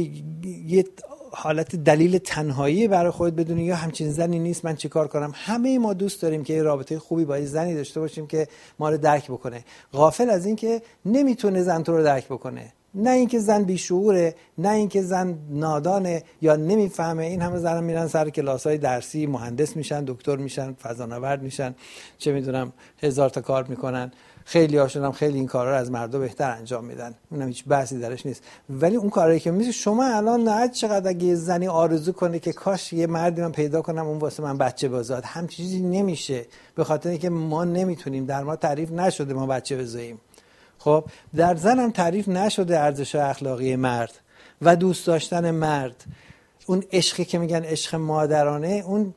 یه حالت دلیل تنهایی برای خودت بدونی یا همچین زنی نیست من چیکار کنم. همه ما دوست داریم که رابطه خوبی با زنی داشته باشیم که ما رو درک بکنه، غافل از این که نمیتونه زن تو رو درک بکنه. نه اینکه زن بیشعوره، نه اینکه زن نادانه یا نمیفهمه. این همه زن میرن سر کلاس‌های درسی، مهندس میشن، دکتر میشن، فضانورد میشن، چه میدونم هزار تا کار میکنن. خیلی هاشون هم خیلی این کارا رو از مردا بهتر انجام میدن، اونم هیچ بحثی درش نیست. ولی اون کاری که میشه شما الان نه چقدر اگه زنی آرزو کنه که کاش یه مردی من پیدا کنم اون واسه من بچه بزاد، هم چیزی نمیشه، به خاطر اینکه ما نمیتونیم، در ما تعریف نشده ما بچه بزاییم. خب در زن هم تعریف نشده ارزش اخلاقی مرد و دوست داشتن مرد. اون عشقی که میگن عشق مادرانه، اون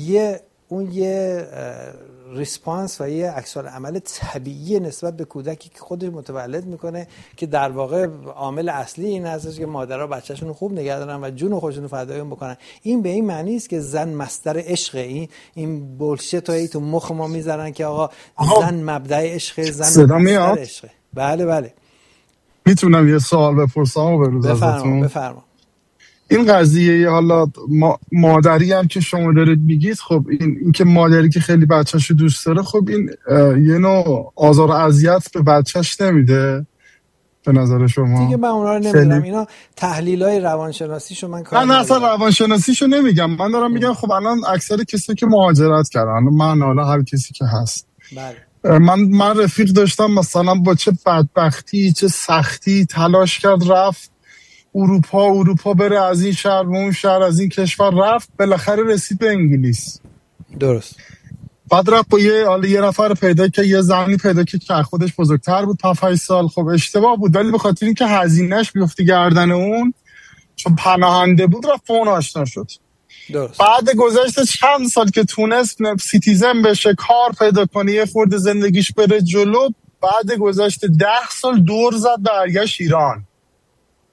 یه ریسپانس و یه عکس العمل طبیعی نسبت به کودکی که خودش متولد میکنه، که در واقع عامل اصلی این هستش که مادرها بچه‌شون رو خوب نگه دارن و جون خودشون رو فدای اون بکنن. این به این معنی است که زن مصدر عشقه. این بولشت هایی تو مخ ما میذارن که آقا زن مبدأ عشق، زن مصدر عشقه. بله میتونم یه سوال بپرسم و بروز ازتون؟ بفرما. این قضیه حالا مادری هم که شما دارید میگید، خب این که مادری که خیلی بچه‌شو دوست داره، خب این یه نوع آزار و اذیت به بچه‌ش نمیده به نظر شما؟ دیگه من اونا رو نمیدونم، اینا تحلیلای روانشناسیشو من کار من اصلا روانشناسیشو نمیگم، من دارم میگم خب الان اکثر کسی که مهاجرت کردن، من حالا هر کسی که هست، بله من رفیق داشتم مثلا با چه بدبختی چه سختی تلاش کرد رفت اروپا بره، از این شهر به اون شهر، از این کشور رفت، بالاخره رسید به انگلیس. درست. بعد رفت با یه نفر پیدا که یه زنی پیدا که خودش بزرگتر بود 5 سال. خب اشتباه بود، ولی به خاطر اینکه هزینه‌اش بیفته گردن اون، چون پناهنده بود، رفت اون آشنا شد. درست. بعد گذشته چند سال که تونست سیتیزن بشه، کار پیدا کنه، یه خورده زندگیش بره جلو، بعد گذشته 10 سال دور زد برگشت ایران.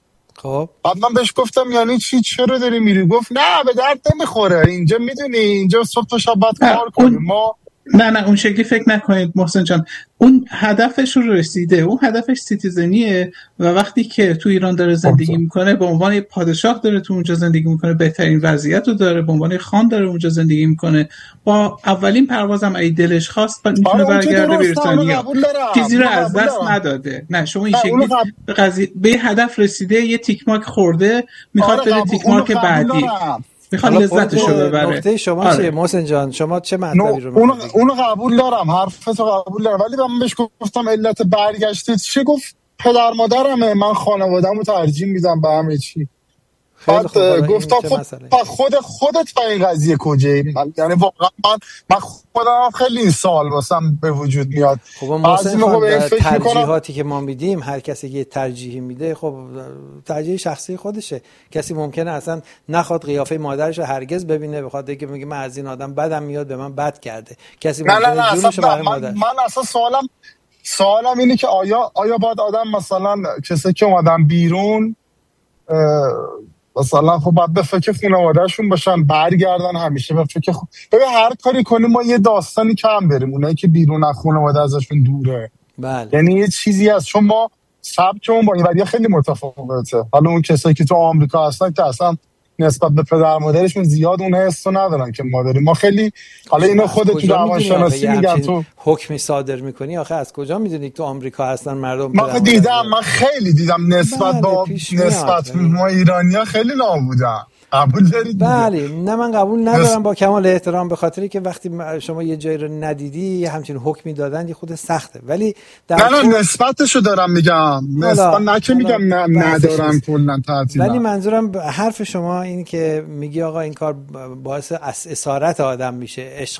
خب بعد من بهش گفتم یعنی چی، چرا داری میری؟ گفت نه به درد نمیخوره، اینجا میدونی اینجا صبح تا شب باید کار کنیم ما. نه اون شکلی فکر نکنید محسن جان، اون هدفش رو رسیده، اون هدفش سیتیزنیه و وقتی که تو ایران داره زندگی میکنه به عنوان پادشاه داره تو اونجا زندگی میکنه، بهترین وضعیت رو داره، به عنوان خان داره اونجا زندگی میکنه، با اولین پروازم اگه دلش خواست میتونه برگرده بریتانیا، چیزی رو از دست نداده. نه شما این شکلی به قضیه به هدف رسیده، یه تیک مارک خورده، میخواد بره تیک مارک بعدی، میخواد لذتشو ببره. نکته شما چیه محسن جان؟ شما چه مطلبی رو میگید؟ اونو قبول دارم، حرفتو قبول دارم، ولی من بهش گفتم علت برگشتید چه؟ گفت پدر مادرمه، من خانواده‌مو ترجیح میدم به همه چی. بعد گفتم خودت با این قضیه کجایی؟ یعنی واقعا من خودم خیلی این سوال واسم به وجود میاد. خب مثلا ترجیحاتی که ما میدیم، هر کسی که ترجیحی میده خب ترجیح شخصی خودشه. کسی ممکنه اصلا نخواد قیافه مادرش رو هرگز ببینه، بخواد بگه میگه من از این آدم بدم میاد، به من بد کرده. کسی ممکنه جونش برای مادر. من اصلا سوالم اینه که آیا باید آدم مثلا کسی که اومدن بیرون مثلا خب باید به فکر خانواده‌شون باشن، برگردن همیشه به فکر ببین هر کاری کنیم ما یه داستانی کم بریم، اونایی که بیرون از خانواده ازشون دوره. بله. یعنی یه چیزی هست، چون ما سبکمون با این وریا خیلی متفاوته. حالا اون کسایی که تو آمریکا هستن که اصلا نسبت به پدر مادرشون زیاد اون حسو ندارن که ما داریم. ما خیلی حالا اینو خودت تو روانشناسی میگن تو حکمی صادر میکنی، آخه از کجا میدونی تو آمریکا هستن مردم؟ من خیلی دیدم نسبت با نسبت ما ایرانی‌ها خیلی نابودن. قبول دارید؟ بله. نه من قبول ندارم با کمال احترام، به خاطری که وقتی شما یه جایی رو ندیدی همچین حکمی دادن یه خود سخته. ولی نه نسبتشو دارم میگم، نسبت نه که میگم ندارم کلا تعطیلا. ولی منظورم حرف شما این که میگی آقا این کار باعث اسارت آدم میشه،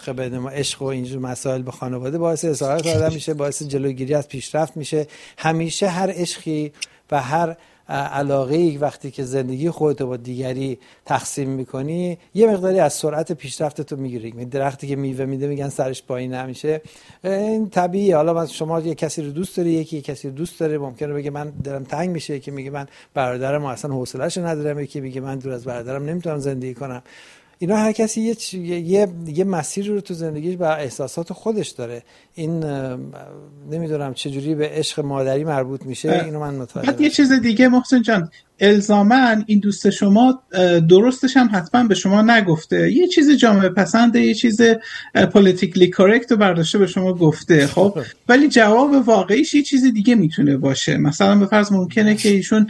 عشق و اینجور مسائل به خانواده باعث اسارت آدم میشه، باعث جلوگیری از پیشرفت میشه. همیشه هر عشقی و هر علاقه‌ای وقتی که زندگی خودت با دیگری تقسیم میکنی یه مقداری از سرعت پیشرفتت رو میگیری. درختی که میوه میده میگن سرش پایین نمیشه، این طبیعیه. حالا شما یه کسی رو دوست داری، یکی کسی رو دوست داره، ممکنه بگه من دلم تنگ میشه، یکی میگه من برادرم اصلا حوصله‌اشو ندارم، یکی میگه من دور از برادرم نمیتونم زندگی کنم. اینا هر کسی یه مسیر رو تو زندگیش با احساسات خودش داره. این نمیدونم چجوری به عشق مادری مربوط میشه، اینو من متوجه. بعد یه چیز دیگه محسن جان، الزاماً این دوست شما درستش هم حتما به شما نگفته، یه چیز جامعه پسنده، یه چیز پولیتیکلی کورکت رو برداشته به شما گفته، خب ولی جواب واقعیش یه چیز دیگه میتونه باشه. مثلا به فرض ممکنه که ایشون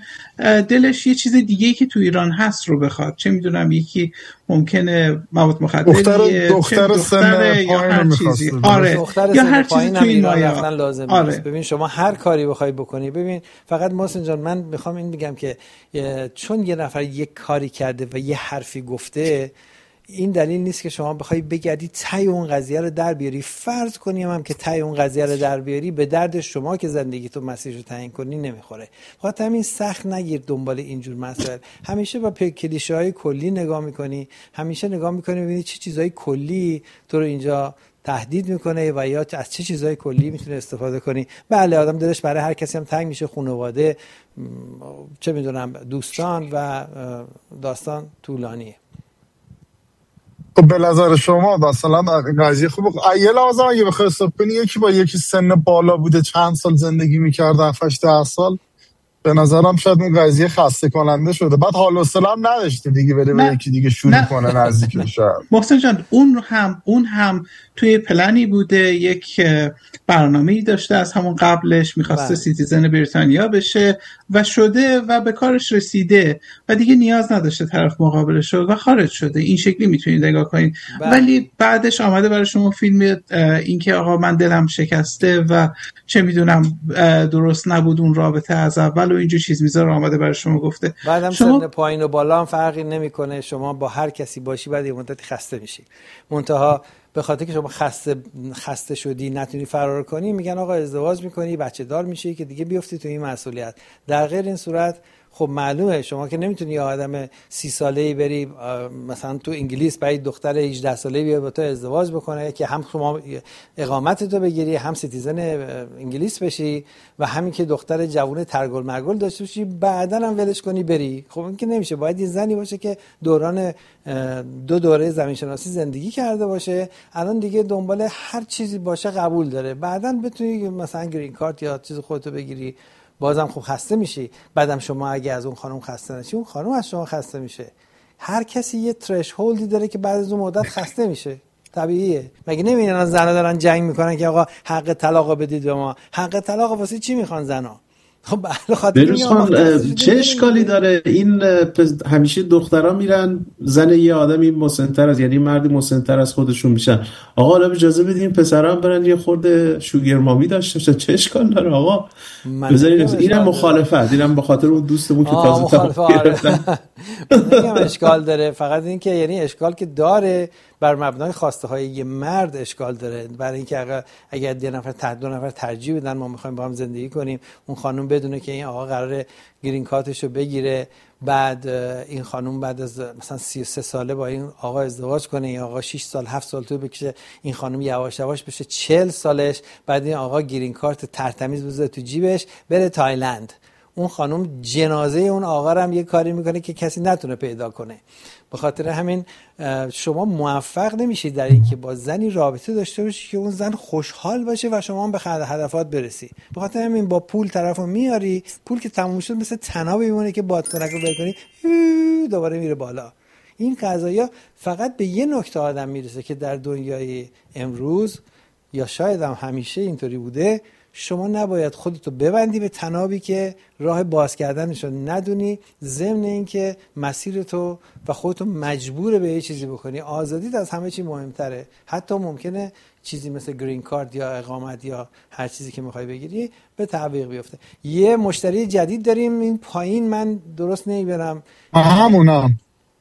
دلش یه چیز دیگه که تو ایران هست رو بخواد، چه میدونم یکی ممکنه مواد مخدر، دختر یا هر چیزی، آره یا هر چیزی تو این مایه لازم نیست. ببین شما هر کاری بخوای بکنی، ببین فقط محسن جان من میخوام این بگم که چون یه نفر یک کاری کرده و یه حرفی گفته، این دلیل نیست که شما بخوای بگردی ته اون قضیه رو در بیاری. فرض کنیم هم که ته اون قضیه رو در بیاری، به درد شما که زندگی تو مسیرش رو تعیین کنی نمیخوره. خاطر همین سخت نگیر دنبال اینجور مسائل. همیشه با کلیشه‌های کلی نگاه میکنی، همیشه نگاه میکنی ببینی چه چیزای کلی تو رو اینجا تهدید میکنه و یا از چه چیزای کلی میتونه استفاده کنی. بله آدم دلش برای هر کسی هم تنگ میشه، خانواده، چه میدونم دوستان و داستان طولانیه. خب به نظر شما مثلا قضیه خوب یه لحظه اگه بخوای حساب کنی یکی با یکی سن بالا بوده چند سال زندگی میکرده 7-8 سال، به نظرم شاید اون قضیه خسته کننده شده، بعد حال و حوصله هم نداشته دیگه بره به یکی دیگه شروع کنه نزدیکش. محسن جان اون هم توی پلنی بوده، یک برنامه‌ای داشته از همون قبلش، می‌خواسته سیتیزن بریتانیا بشه و شده و به کارش رسیده و دیگه نیاز نداشته طرف مقابلش رو و خارج شده. این شکلی میتونید نگاه کنید. ولی بعدش آمده برای شما فیلم این که آقا من دلم شکسته و چه میدونم درست نبود اون رابطه از اول و اینجور چیز میذاره، آمده برای شما گفته. بعدم سن پایین و بالا هم فرقی نمیکنه، شما با هر کسی باشی بعد یه مدتی خسته میشی. منتها به خاطر که شما خسته شدی نتونی فرار کنی، میگن آقا ازدواج میکنی، بچه دار میشی که دیگه بیفتی تو این مسئولیت. در غیر این صورت خب معلومه شما که نمیتونی یه آدم 30 ساله‌ای بری مثلا تو انگلیس برای دختر 18 ساله‌ای بیاد با تو ازدواج بکنه که هم شما اقامت تو بگیری، هم سیتیزن انگلیس بشی و همین که دختر جوون ترگل مرگل داشته باشی بعداً هم ولش کنی بری. خب این که نمیشه. باید یه زنی باشه که دوران 2 دوره زمین شناسی زندگی کرده باشه، الان دیگه دنبال هر چیزی باشه قبول داره، بعداً بتونی مثلا گرین کارت یا چیز خودتو بگیری. بازم خوب خسته میشی. بعدم شما اگه از اون خانم خسته نشی، اون خانم از شما خسته میشه. هر کسی یه ترشهولدی داره که بعد از اون مدت خسته میشه. طبیعیه. مگه نمیبینن زنا دارن جنگ میکنن که آقا حق طلاق بدید به ما؟ حق طلاق واسه چی میخوان زنا؟ خب به خاطر چه اشکالی داره؟ این همیشه دخترها میرن زن یه آدمی مسن‌تر از، یعنی مردی مسن‌تر از خودشون میشن. آقا حالا اجازه بدین پسرا هم برن یه خورده شوگر مامی داشته باشن. چه اشکال داره آقا؟ بذارید اینم مخالفت، اینم به خاطر اون دوستمون که تازه تا گرفتن. نمیگم اشکال داره، فقط این که یعنی اشکال که داره بر مبنای خواسته های یه مرد اشکال داره. برای اینکه اگر 2 نفر ترجیح بدن ما میخوایم با هم زندگی کنیم، اون خانم بدونه که این آقا قراره گرین کارتشو بگیره، بعد این خانم بعد از مثلا 33 ساله با این آقا ازدواج کنه، این آقا 6 سال 7 سال تو بکشه، این خانم یواش یواش بشه 40 سالش، بعد این آقا گرین کارت ترتمیز بذاره تو جیبش بره تایلند. اون خانم جنازه اون آقا رو هم یه کاری میکنه که کسی نتونه پیدا کنه. به خاطر همین شما موفق نمیشید در این که با زنی رابطه داشته باشی که اون زن خوشحال باشه و شما هم به هدفات برسی. به خاطر همین با پول طرفو میاری، پول که تموم شد مثل طناب میمونه که بادکنک رو بکنی دوباره میره بالا. این قضایا فقط به یه نکته آدم میرسه که در دنیای امروز یا شاید هم همیشه اینطوری بوده، شما نباید خودتو ببندی به طنابی که راه باز کردنشو ندونی، ضمن این که مسیر تو و خودتو مجبور به یه چیزی بکنی. آزادیت از همه چی مهمتره. حتی ممکنه چیزی مثل گرین کارت یا اقامت یا هر چیزی که میخوای بگیری به تعویق بیفته. یه مشتری جدید داریم این پایین، من درست نمیبرم. همونم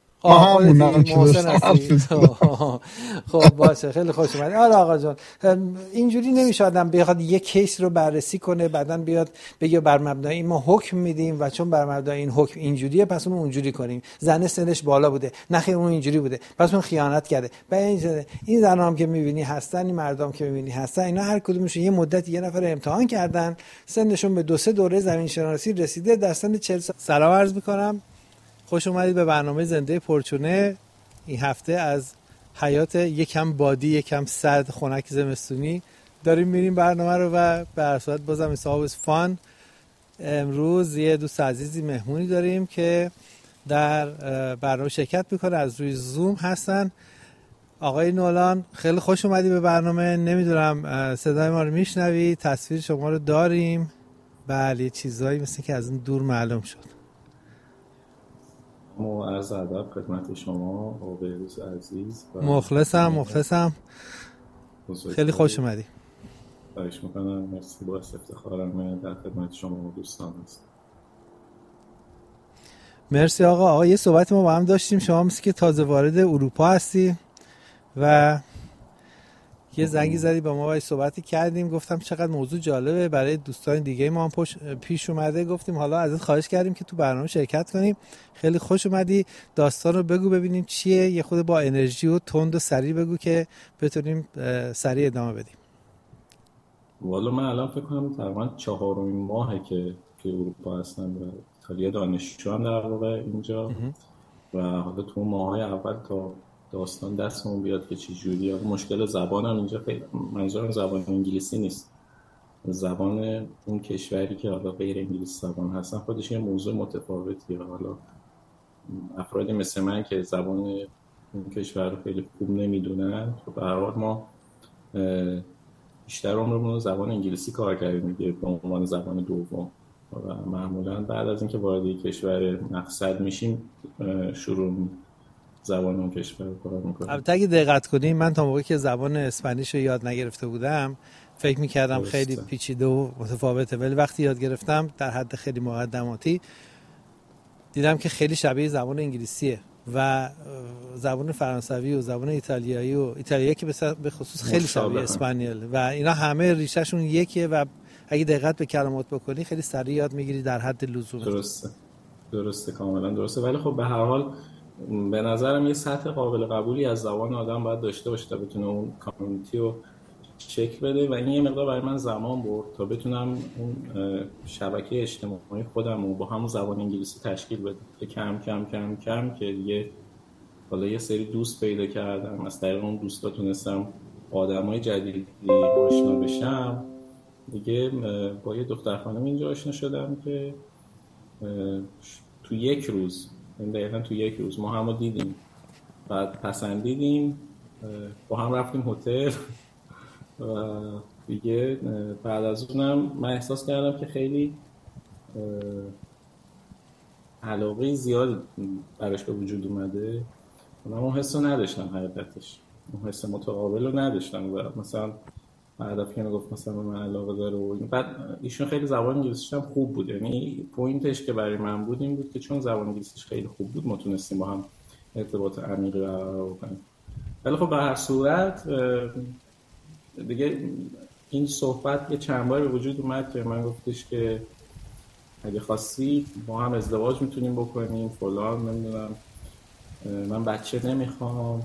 خب باشه، خیلی خوش اومدید. آره آقا جان، اینجوری نمیشه آدم بخواد یک کیس رو بررسی کنه بعدن بیاد بگه بر مبنای این ما حکم میدیم و چون بر مبنای این حکم اینجوریه پس اون اونجوری کنیم. زن سنش بالا بوده، نخیر اون اینجوری بوده پس اون خیانت کرده. این زنا هم که میبینی هستن، این مردم که میبینی هستن، اینا هر کدومشون یه مدت یه نفر امتحان کردن، سنشون به 2-3 دوره زمین شناسی رسیده، در سن 40 سال. سلام عرض میکنم، خوش اومدید به برنامه زنده پرچونه. این هفته از حیات یکم بادی یکم سرد خنک زمستونی داریم میریم برنامه رو و به هر صورت بازم حساب فان. امروز یه دوست عزیزی مهمونی داریم که در برنامه شرکت میکنه، از روی زوم هستن. آقای نولان خیلی خوش اومدی به برنامه. نمیدونم صدای ما رو میشنوی؟ تصویر شما رو داریم. بله چیزایی مثل که از این دور معلوم شد. عرض ادب خدمت شما و بهروز عزیز. مخلصم. خیلی خوش اومدی. خواهش میکنم. مرسی، باعث افتخارم در خدمت شما و دوستان هستم. مرسی آقا. یه صحبت ما با هم داشتیم، شما مثل که تازه وارد اروپا هستی و یه زنگی زدی با ما و صحبتی کردیم. گفتم چقدر موضوع جالبه برای دوستان دیگه ما هم پیش اومده. گفتیم حالا ازت خواهش کردیم که تو برنامه شرکت کنیم. خیلی خوش اومدی. داستان رو بگو ببینیم چیه، یه خود با انرژی و تند و سریع بگو که بتونیم سریع ادامه بدیم. والا من الان فکر کنم تقریبا 4 ماهه که اروپا هستم و ایتالیا دانشجو هم در واقع اینجا و حالا تو ماهای اول تا داستان دستمون بیاد که چه جوریه. مشکل زبانم اینجا خیلی، منظورم زبان انگلیسی نیست، زبان اون کشوری که حالا غیر انگلیسی زبان هستن خودش یه موضوع متفاوتیه. حالا افرادی مثل من که زبان اون کشور رو خیلی خوب نمیدونن، خب به هر حال ما بیشتر عمرمون رو زبان انگلیسی کار کردیم دیگه به عنوان زبان دوم و معمولا بعد از اینکه وارد کشور مقصد میشیم شروع زبان اون کشور رو کار میکنیم. البته اگه دقت کنیم من تا موقعی که زبان اسپانیش رو یاد نگرفته بودم فکر میکردم خیلی پیچیده و متفاوته، ولی وقتی یاد گرفتم در حد خیلی مقدماتی دیدم که خیلی شبیه زبان انگلیسیه و زبان فرانسوی و زبان ایتالیایی و ایتالیایی که به خصوص خیلی شبیه اسپانیول و اینا همه ریشهشون یکیه و اگه دقت به کلمات بکنی خیلی سریع یاد میگیری در حد لزوم. درسته. درسته، کاملا درسته. ولی خب به هر حال به نظرم یه سطح قابل قبولی از زبان آدم باید داشته باشه تا بتونه اون کامیونیتی رو شکل بده و این یه مقدار برای من زمان برد تا بتونم اون شبکه اجتماعی خودم رو با همون زبان انگلیسی تشکیل بدم که کم کم کم کم که دیگه حالا یه سری دوست پیدا کردم، از طریق اون دوستا تونستم آدمای جدیدی آشنا بشم دیگه. با یه دختر خانم اینجا آشنا شدم که تو یک روز، دقیقا تو یک روز ما همو دیدیم، بعد پسندیدیم، با هم رفتیم هتل و دیگه بعد از اونم من احساس کردم که خیلی علاقه زیاد براش به وجود اومده. من اون حس رو نداشتم، حقیقتش اون حس متقابل رو نداشتم و مثلا هدف که گفت مثلا من علاقه داره و بعد ایشون خیلی زبان انگلیسیش هم خوب بود، یعنی پوینتش که برای من بود این بود که چون زبان انگلیسیش خیلی خوب بود ما تونستیم با هم ارتباط عمیقی برقرار کنیم. ولی خب به هر صورت دیگه این صحبت یه چند بار به وجود اومد که من گفتش که اگه خواستی با هم ازدواج میتونیم بکنیم فلان، نمیدونم من بچه نمیخوام.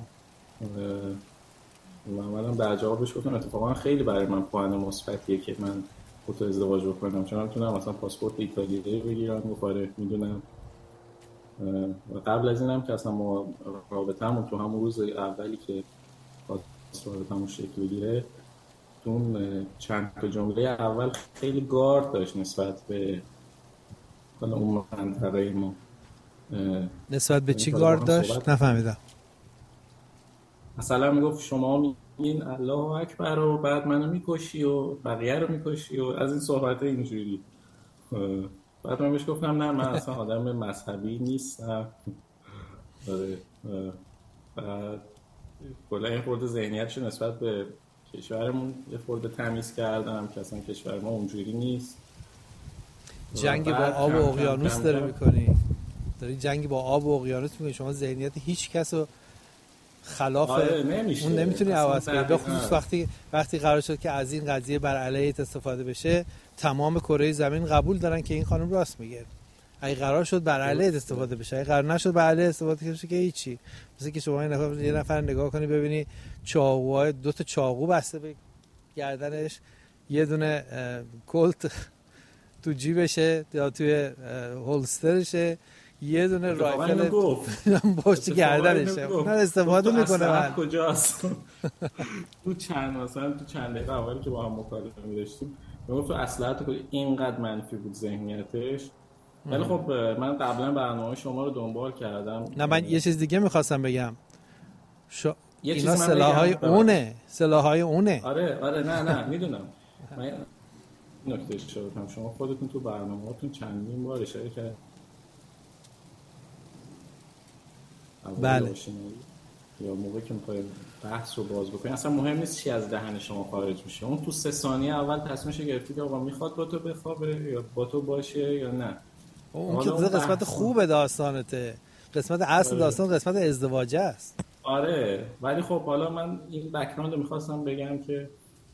منم در جوابش گفتم اتفاقا خیلی برای من پوان مثبتیه که من با تو ازدواج بکنم، چون میتونم مثلا پاسپورت ایتالیایی بگیرم بخوره میدونم. و قبل از اینم که اصلا ما رابطه‌مون تو همون روز اولی که رابطه‌مون شکل بگیره تو اون چند تا جمله اول خیلی گارد داشت نسبت به حالا اون منطقه ما. نسبت به چی گارد داشت؟ نفهمیدم. مثلا میگفت شما میگین الله اکبر و بعد منو میکشی و بقیه رو میکشی و از این صحبت اینجوری. بعد من بهش گفتم نه من اصلا آدم مذهبی نیستم. بعد کلا این خورده ذهنیتش نسبت به کشورمون یه خورده تمیز کردم که اصلا کشور ما اونجوری نیست. جنگ با آب و اقیانوس داره میکنی، داری جنگ با آب و اقیانوس میکنی. شما ذهنیت هیچ کس رو خلاف اون نمیتونی عوض کنی، به خصوص وقتی قرار شد که از این قضیه بر علیه استفاده بشه. تمام کره زمین قبول دارن که این خانم راست میگه. اگه قرار شد بر علیه استفاده بشه، اگه قرار نشد بر علیه استفاده بشه که هیچی. مثلا که شما یه نفر نگاه کنی ببینی چاقوهای 2 تا چاقو بسته به گردنش، یه دونه کلت تو جیبشه یا توی هولسترشه، یه دونه رایفل پشت گردنشه، نه استفاده میکنه. من کجاست؟ تو چند دقیقه اولی که با هم مکالمه می‌داشتیم میگفت تو اسلحه تو اینقدر منفی بود ذهنیتش. ولی خب من قبلا برنامه شما رو دنبال کردم. نه من یه چیز دیگه می‌خواستم بگم. اینا سلاح‌های اونه. آره نه میدونم. من نکته اشاره کنم، شما خودتون تو برنامه‌هاتون چندین بار اشاره کردید بله یا موقعی که میخواید بحث رو باز بکنید اصلا مهم نیست چی از دهن شما خارج میشه، اون تو 3 ثانیه اول تصمیمش گرفتی که آقا میخواد با تو بخوابه یا با تو باشه یا نه. اون که قسمت خوب داستانته، قسمت اصل داستان قسمت ازدواجه است. آره ولی خب حالا من این بک‌گراند رو میخواستم بگم که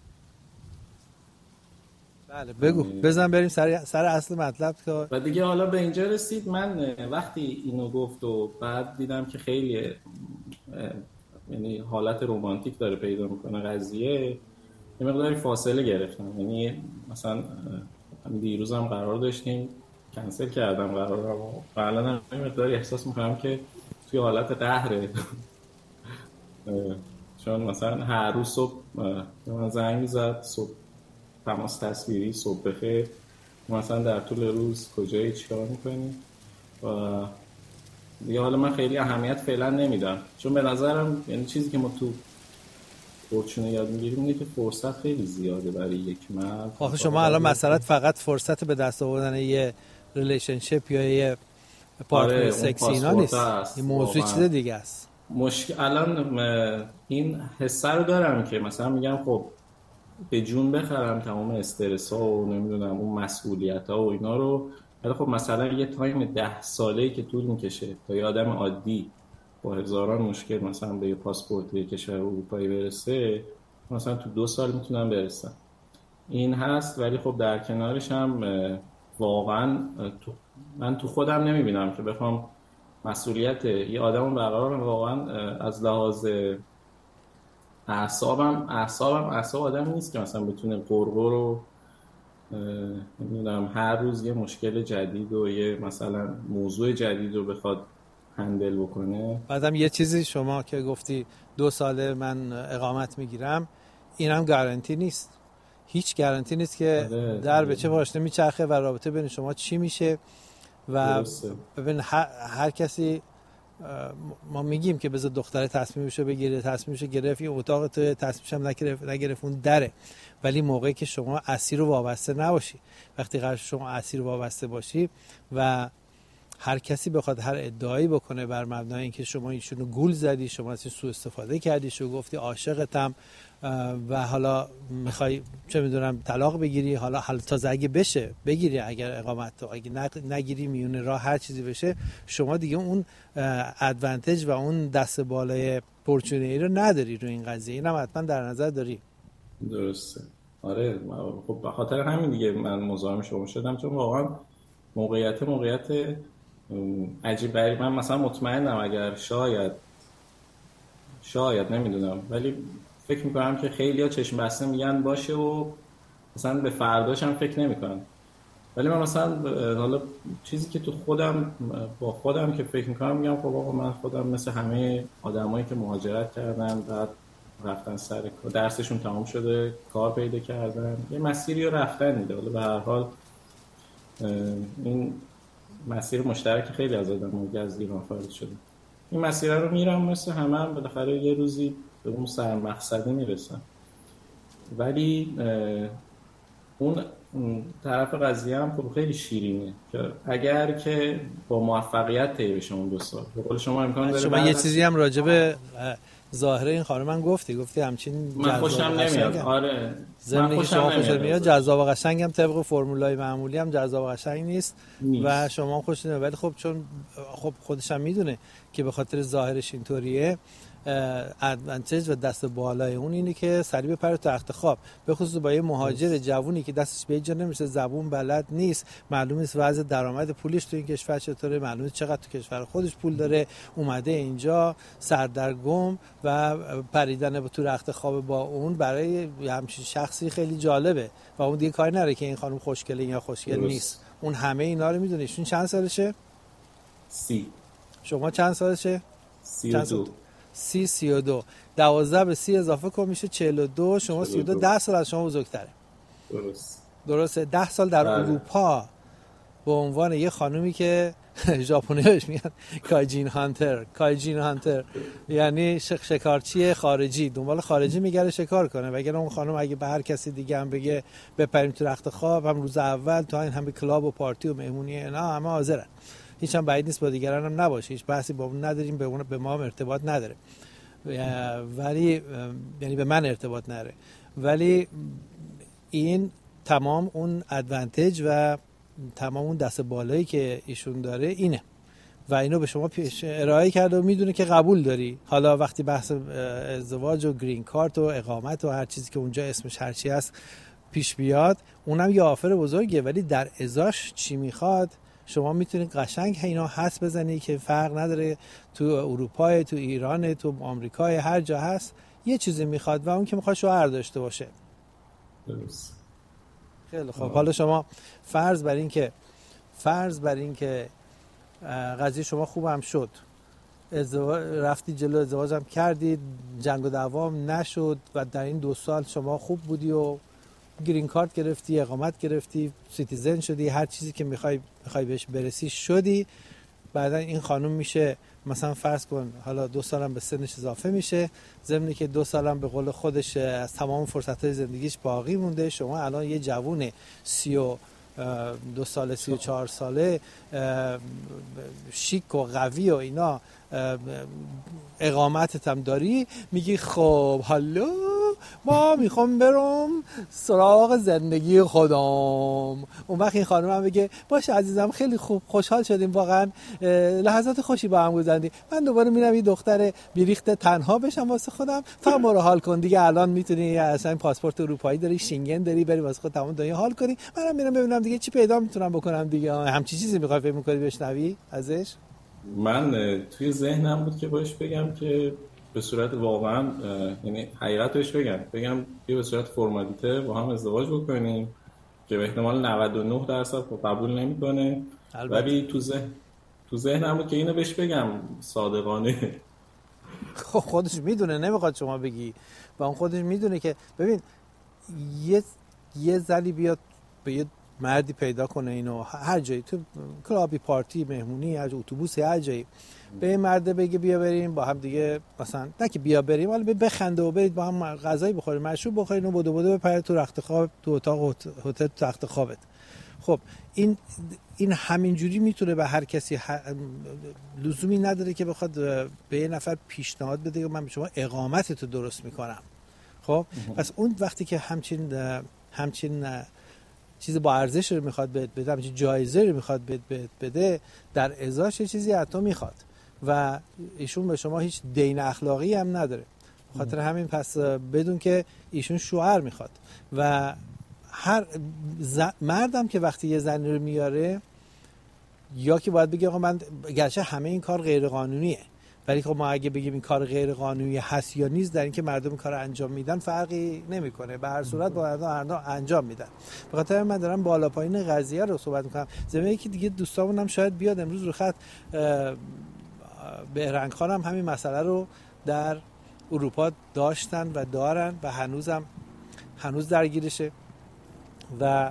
بله بگو بزن بریم سر اصل مطلب. و دیگه حالا به اینجا رسید. من وقتی اینو گفت و بعد دیدم که خیلی یعنی حالت رمانتیک داره پیدا میکنه قضیه، یه مقداری فاصله گرفتم. یعنی مثلا دیروزم قرار داشتیم کنسل کردم قرارم و الان یه مقداری احساس میکنم که توی حالت قهره چون مثلا هر روز صبح من زنگ میزد، صبح تماس تصویری، صبح بخیر، مثلا در طول روز کجایی چیکار میکنی و دیگه حالا من خیلی اهمیت فعلا نمیدم، چون به نظرم یعنی چیزی که ما تو فورچون یاد میگیریم اینه که فرصت خیلی زیاده برای یک مرد. آخه شما الان مسئله فقط فرصت به دست آوردن یه ریلیشنشیپ یا یه پارتنر سکسی اینا نیست، این موضوع چیز دیگه است. مشکل الان این حسه رو دارم که مثلا میگم خب به جون بخرم تمام استرس ها و نمیدونم اون مسئولیت ها و اینا رو، ولی خب مثلا یه تایم 10 ساله‌ای که طول میکشه تا یه آدم عادی با هزاران مشکل مثلا به یه پاسپورت یه کشور اروپایی برسه، مثلا تو 2 سال میتونم برسم. این هست. ولی خب در کنارش هم واقعا من تو خودم نمیبینم که بخوام مسئولیت یه آدم برقرار. واقعا از لحاظ اعصاب آدم نیست که مثلا بتونه قرقر رو نمیدونم هر روز یه مشکل جدید و یه مثلا موضوع جدید رو بخواد هندل بکنه. بعدم یه چیزی شما که گفتی 2 ساله من اقامت میگیرم، اینم گارانتی نیست. هیچ گارانتی نیست که در به چه واسطه میچرخه و رابطه بین شما چی میشه. و ببین هر کسی، ما میگیم که بذار دختره تصمیمشو بگیره، تصمیمشو گرفت، این اتاق تو تصمیمش هم نگرفت، اون دره. ولی موقعی که شما اسیر و وابسته نباشی، وقتی قرار شما اسیر و وابسته باشی و هر کسی بخواد هر ادعایی بکنه بر مبنای اینکه شما ایشونو گول زدی، شما ازش سوء استفاده کردی، شو گفتی عاشقتم و حالا میخوای چه میدونم طلاق بگیری، حالا تازه اگه بشه بگیری، اگر اقامت تو اگه نگیری میونه راه هر چیزی بشه، شما دیگه اون ادوانتج و اون دست بالای پورچونری رو نداری رو این قضیه. اینم حتما در نظر داری. درسته. آره خب به خاطر همین دیگه من مزاحم شما شدم، چون واقعا موقعیت عجیب غریب. من مثلا مطمئنم اگر شاید نمیدونم، ولی فکر میکنم که خیلی‌ها چشم بسته میگن باشه و مثلا به فرداش هم فکر نمیکنن. ولی من مثلا حالا چیزی که تو با خودم که فکر میکنم میگم خب آقا من خودم مثل همه آدمایی که مهاجرت کردن، بعد رفتن سر درسشون تمام شده، کار پیدا کردن، یه مسیری رو رفتن دیگه. حالا به هر حال این مسیر مشترک خیلی از آدم‌ها از ایران خارج شده. این مسیر رو میرم مثل همه بالاخره یه روزی به اون سر مقصدی میرسن. ولی اون طرف قضیه هم خب خیلی شیرینه که اگر که با موفقیت طی بشه اون 2 سال، به قول شما امکان داره. شما یه چیزی هم راجع به ظاهر این خانم من گفتی همچین من خوشم نمیاد. آره من خوشم نمیاد. جذاب و قشنگ هم طبق فرمولای معمولی هم جذاب و قشنگ نیست. و شما خوش نمیاد. ولی خب چون خب خودش هم میدونه که به خاطر ظاهرش اینطوریه، ادوانتج و دست بالای اون اینه که سریع بپره تو تخت خواب، به خصوص با یه مهاجر جوونی که دستش به جا نمیشه، زبون بلد نیست، معلوم نیست وضع درآمد پولیش تو این کشور چطوره، معلوم نیست چقدر تو کشور خودش پول داره، اومده اینجا سردرگم و پریدن تو تخت خواب با اون برای همچین شخصی خیلی جالبه. و اون دیگه کاری نداره که این خانم خوشگله یا خوشگل نیست، اون همه اینا رو میدونه. ایشون چند سالشه؟ 30. شما چند سالشه؟ 32. 32. 12 به 30 اضافه کن میشه 42. شما 32. 10 سال از شما بزرگتره. درسته. 10 سال در اروپا به عنوان یه خانومی که ژاپنی بهش میگن کایجین هانتر یعنی شکارچی خارجی، دنبال خارجی میگره شکار کنه. وگرنه اون خانم اگه به هر کسی دیگه هم بگه بپریم تو رخت خواب، هم روز اول تا این همه کلاب و پارتی و مهمونی اینا همه حاضرن. هیچ هم بعید نیست با دیگران هم نباشه، هیچ بحثی با اون نداریم، به ما هم ارتباط نداره، ولی یعنی به من ارتباط نداره. ولی این تمام اون ادوانتج و تمام اون دست بالایی که ایشون داره اینه و اینو به شما ارائه کرده و میدونه که قبول داری. حالا وقتی بحث ازدواج و گرین کارت و اقامت و هر چیزی که اونجا اسمش هر چی هست پیش بیاد، اونم یه آفر بزرگه، ولی در ازاش چی میخواد شما میتونید قشنگ اینا حدس بزنی که فرق نداره تو اروپا، تو ایران، تو آمریکا، هر جا هست یه چیزی میخواد و اون که میخواد شوهر داشته باشه. درست. خیلی خب. حالا شما فرض بر این که قضیه شما خوب هم شد، رفتی جلو ازدواج هم کردید، جنگ و دوام نشد و در این 2 سال شما خوب بودی و گرین کارت گرفتی، اقامت گرفتی، سیتیزن شدی، هر چیزی که میخوای بهش برسی شدی. بعدا این خانم میشه مثلا فرض کن حالا 2 سالم به سنش اضافه میشه، ضمنی که 2 سالم به قول خودش از تمام فرصت‌های زندگیش باقی مونده. شما الان یه جوون 32 ساله 34 ساله شیک و قوی و اینا، اقامتت هم داری، میگی خب حالا ما میخوام برم سراغ زندگی خودم. اون وقت این خانم هم بگه باشه عزیزم خیلی خوب خوشحال شدیم واقعا لحظات خوشی با هم گذروندیم، من دوباره میرم یه دختر بیریخت تنها بشم واسه خودم تا ما رو حال کن دیگه، الان میتونی اصلا پاسپورت اروپایی داری، شنگن داری، بری واسه خود تمام دنیا حال کنی، منم میرم ببینم دیگه چی پیدا میتونم بکنم دیگه. همچین چیزی میخوای فکر می‌کنی بشنوی ازش؟ من توی ذهنم بود که باش بگم که به صورت واقعا یعنی حقیقتش بگم که به صورت فرمالیته با هم ازدواج بکنیم که به احتمال 99% قبول نمیکنه، ولی تو ذهنم بود که اینو بهش بگم صادقانه. خودش میدونه نمیخواد شما بگی و اون خودش میدونه که ببین یه زنی بیاد به یه مردی پیدا کنه اینو هر جایی، تو کلابی، پارتی، مهمونی، هر اتوبوسی، هر جایی به این مرد بگه بیا بریم با هم دیگه، مثلا نه که بیا بریم ولی بخنده و برید با هم غذایی بخورید، مشروب بخورید و بدو بپرید تو رخت خواب، تو اتاق هتل تخت خوابت. خب این همینجوری میتونه به هر کسی لزومی نداره که بخواد به یه نفر پیشنهاد بده که من به شما اقامتتو درست میکنم. خب پس اون وقتی که همچین چیز با ارزش رو میخواد بده، همچین جایزه رو میخواد بده، در ازاش یه چیزی حتی میخواد و ایشون به شما هیچ دین اخلاقی هم نداره. خاطر همین پس بدون که ایشون شوهر میخواد و هر مردم که وقتی یه زنی رو میاره یا که باید بگه آقا من گرچه همه این کار غیر قانونیه ولی خب ما اگه بگیم این کار غیر قانونی هست یا نیست در اینکه مردم این کارو انجام میدن فرقی نمیکنه، به هر صورت با مردم انجام میدن. به خاطر من دارم بالا پایین قضیه رو صحبت میکنم. زمینه که دیگه دوستامون هم شاید بیاد امروز رو خط بهرنگ خانم همین مسئله رو در اروپا داشتن و دارن و هنوز درگیرشه و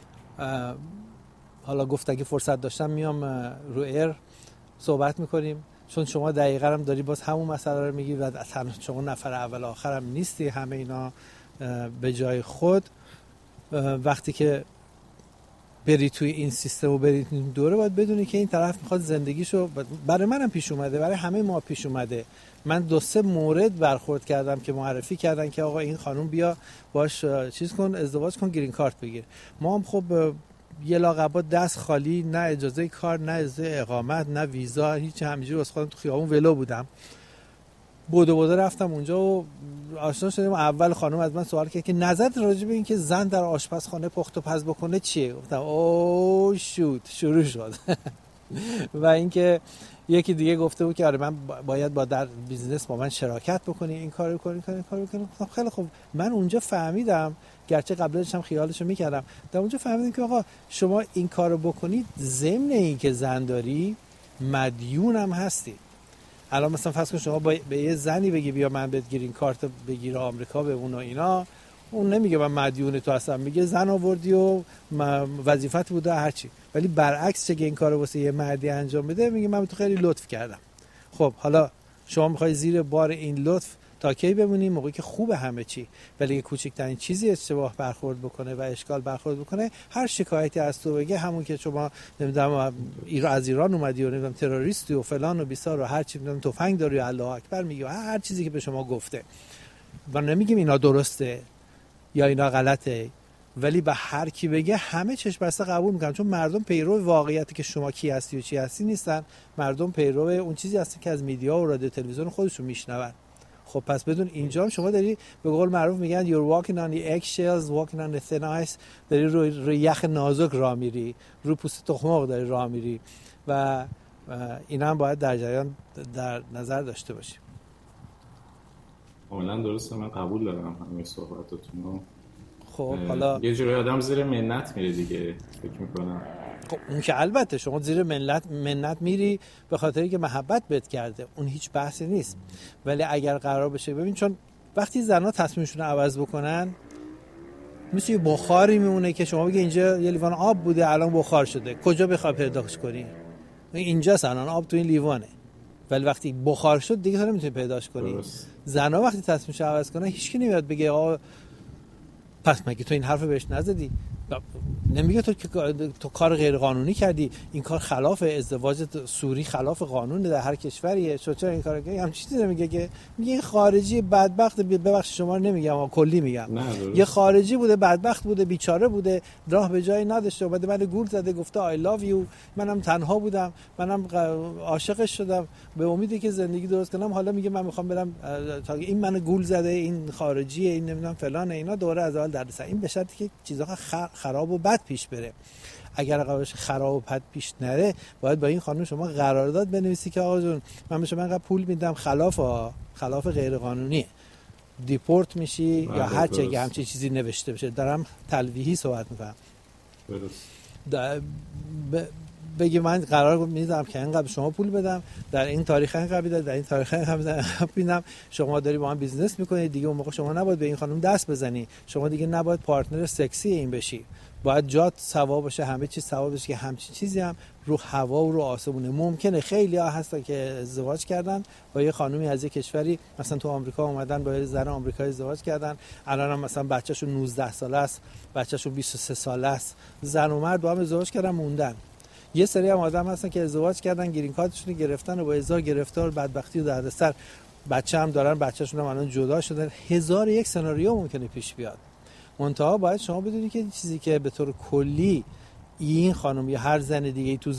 حالا گفت اگه فرصت داشتم میام رو ایر صحبت میکنیم، چون شما دقیقاً هم داری باز همون مسئله رو میگی و شما نفر اول آخر هم نیستی، همه اینا به جای خود. وقتی که بری توی این سیستم و بری این دوره باید بدونی که این طرف میخواد زندگیشو، برای منم پیش اومده، برای همه ما پیش اومده. من 2-3 مورد برخورد کردم که معرفی کردن که آقا این خانم بیا باش چیز کن، ازدواج کن، گرین کارت بگیر. ما هم خب یه لاقبا دست خالی، نه اجازه کار، نه اجازه اقامت، نه ویزا، هیچ، همینجوری واسه خودم تو خیابون ولو بودم. بودو رفتم اونجا و آشنا شدیم. اول خانم از من سوال کرد که نظرت راجع به این که زن در آشپزخانه پخت و پز بکنه چیه؟ گفتم او شوت، شروع شد. و اینکه یکی دیگه گفته بود که آره من باید در بیزنس با من شراکت بکنی، این کارو کنی. گفتم خیلی خوب. من اونجا فهمیدم، گرچه قبلش هم خیالشو میکردم، در اونجا فهمیدم که آقا شما این کارو بکنید ضمن این که زن داری مدیون هم هستی. الان مثلا فرض کن شما به یه زنی بگی بیا من بهت گرین کارت بگیر آمریکا به اون و اینا، اون نمیگه من مدیون تو هستم، میگه زن آوردی و وظیفت بوده هرچی. ولی برعکس چه این کارو واسه یه مردی انجام بده میگه من به تو خیلی لطف کردم. خب حالا شما میخوای زیر بار این لطف تا کی بمونی؟ موقعی که خوبه همه چی، ولی کوچکترین چیزی اشتباه برخورد بکنه و اشکال برخورد بکنه، هر شکایتی از تو بگه، همون که شما نمیدونم از ایران اومدی و نمیدونم تروریستی و فلان و بیسار و هر چی، نمیدونم تفنگ داری و الله اکبر میگه، هر چیزی که به شما گفته. و نمیگیم اینا درسته یا اینا غلطه، ولی به هر کی بگه همه چشم بسته قبول میکنن، چون مردم پیرو واقعیتی که شما کی هستی و چی هستی نیستن. مردم پیرو اون چیزی هستن که از میدیا و رادیو تلویزیون خودشون میشنون. خب پس بدون اینجا شما داری به قول معروف میگن you're walking on the eggshells, walking on the thin ice، داری روی یخ نازک راه میری، رو پوست تخم‌مرغ داری راه میری و اینا هم باید در جریان در نظر داشته باشیم. کاملا درسته، من قبول دارم همه صحبتاتون رو. خب حالا یه جوری آدم زیر منت میره دیگه، فکر میکنم. خب اون که البته شما زیر منت میری به خاطری که محبت بهت کرده، اون هیچ بحثی نیست. ولی اگر قرار بشه، ببین چون وقتی زنها تصمیمشون رو عوض بکنن مثل یه بخاری میمونه که شما بگی اینجا یه لیوان آب بوده الان بخار شده، کجا بخوای پیداش کنی؟ اینجاست الان آب تو این لیوانه، ولی وقتی بخار شد دیگه تو نمیتونی پیداش کنی. زنها وقتی تصمیمش رو عوض کنن هیچکی نمیاد بگه آقا پس مگه تو این حرفو بهش نزدی؟ نمیگه تو کار غیر قانونی کردی، این کار خلاف ازدواج سوری، خلاف قانون در هر کشوریه، چرا این کارو کردی؟ همین چیزی نمیگه که میگه خارجی بدبخت، ببخشید شما رو نمیگم کلی میگم، یه خارجی بوده بدبخت بوده بیچاره بوده، راه به جایی نداشته، بعد من گول زده گفته I love you، منم تنها بودم، منم عاشقش شدم به امیدی که زندگی درست کنم، حالا میگه من میخوام برم تا این منو گول زده، این خارجیه، این نمیدونم فلان، اینا دوره از اول دردسر. این به شرطی که چیزا خراب و بد پیش بره. اگر قرارش خراب و بد پیش نره، باید با این خانم شما قرارداد بنویسی که آقا جون من به شما اینقدر پول میدم، خلاف غیر قانونیه، دیپورت میشی یا هر چه همچین چیزی نوشته بشه. دارم تلویحی صحبت میکنم. بگی من قرار میذارم که اینقدر شما پول بدم، در این تاریخ اینقدر بدم، در این تاریخ اینقدر میدم، شما داری با من بیزنس میکنید دیگه، اون موقع شما نباید به این خانم دست بزنی، شما دیگه نباید پارتنر سکسی این بشی، باید جات سوا باشه، همه چیز سوا باشه، که همچین چیزی هم رو هوا و رو آسمونه. ممکنه خیلی ها هستن که ازدواج کردن با یه خانومی از یه کشوری، مثلا تو آمریکا اومدن با یه زن آمریکایی ازدواج کردن، الان هم مثلا بچه‌شون 19 ساله است، بچه‌شون 23 ساله است، زن و مرد با هم ازدواج کردن موندن. یه سری هم آدم هستن که ازدواج کردن، گرین کارتشون رو گرفتن و با هزار گرفتار بدبختی و دردسر بچه هم دارن، بچه‌شون هم الان جدا شدن. 1001 سناریو ممکنه پیش بیاد. منتها باید شما بدونید که چیزی که به طور کلی این خانم یا هر زن دیگه تو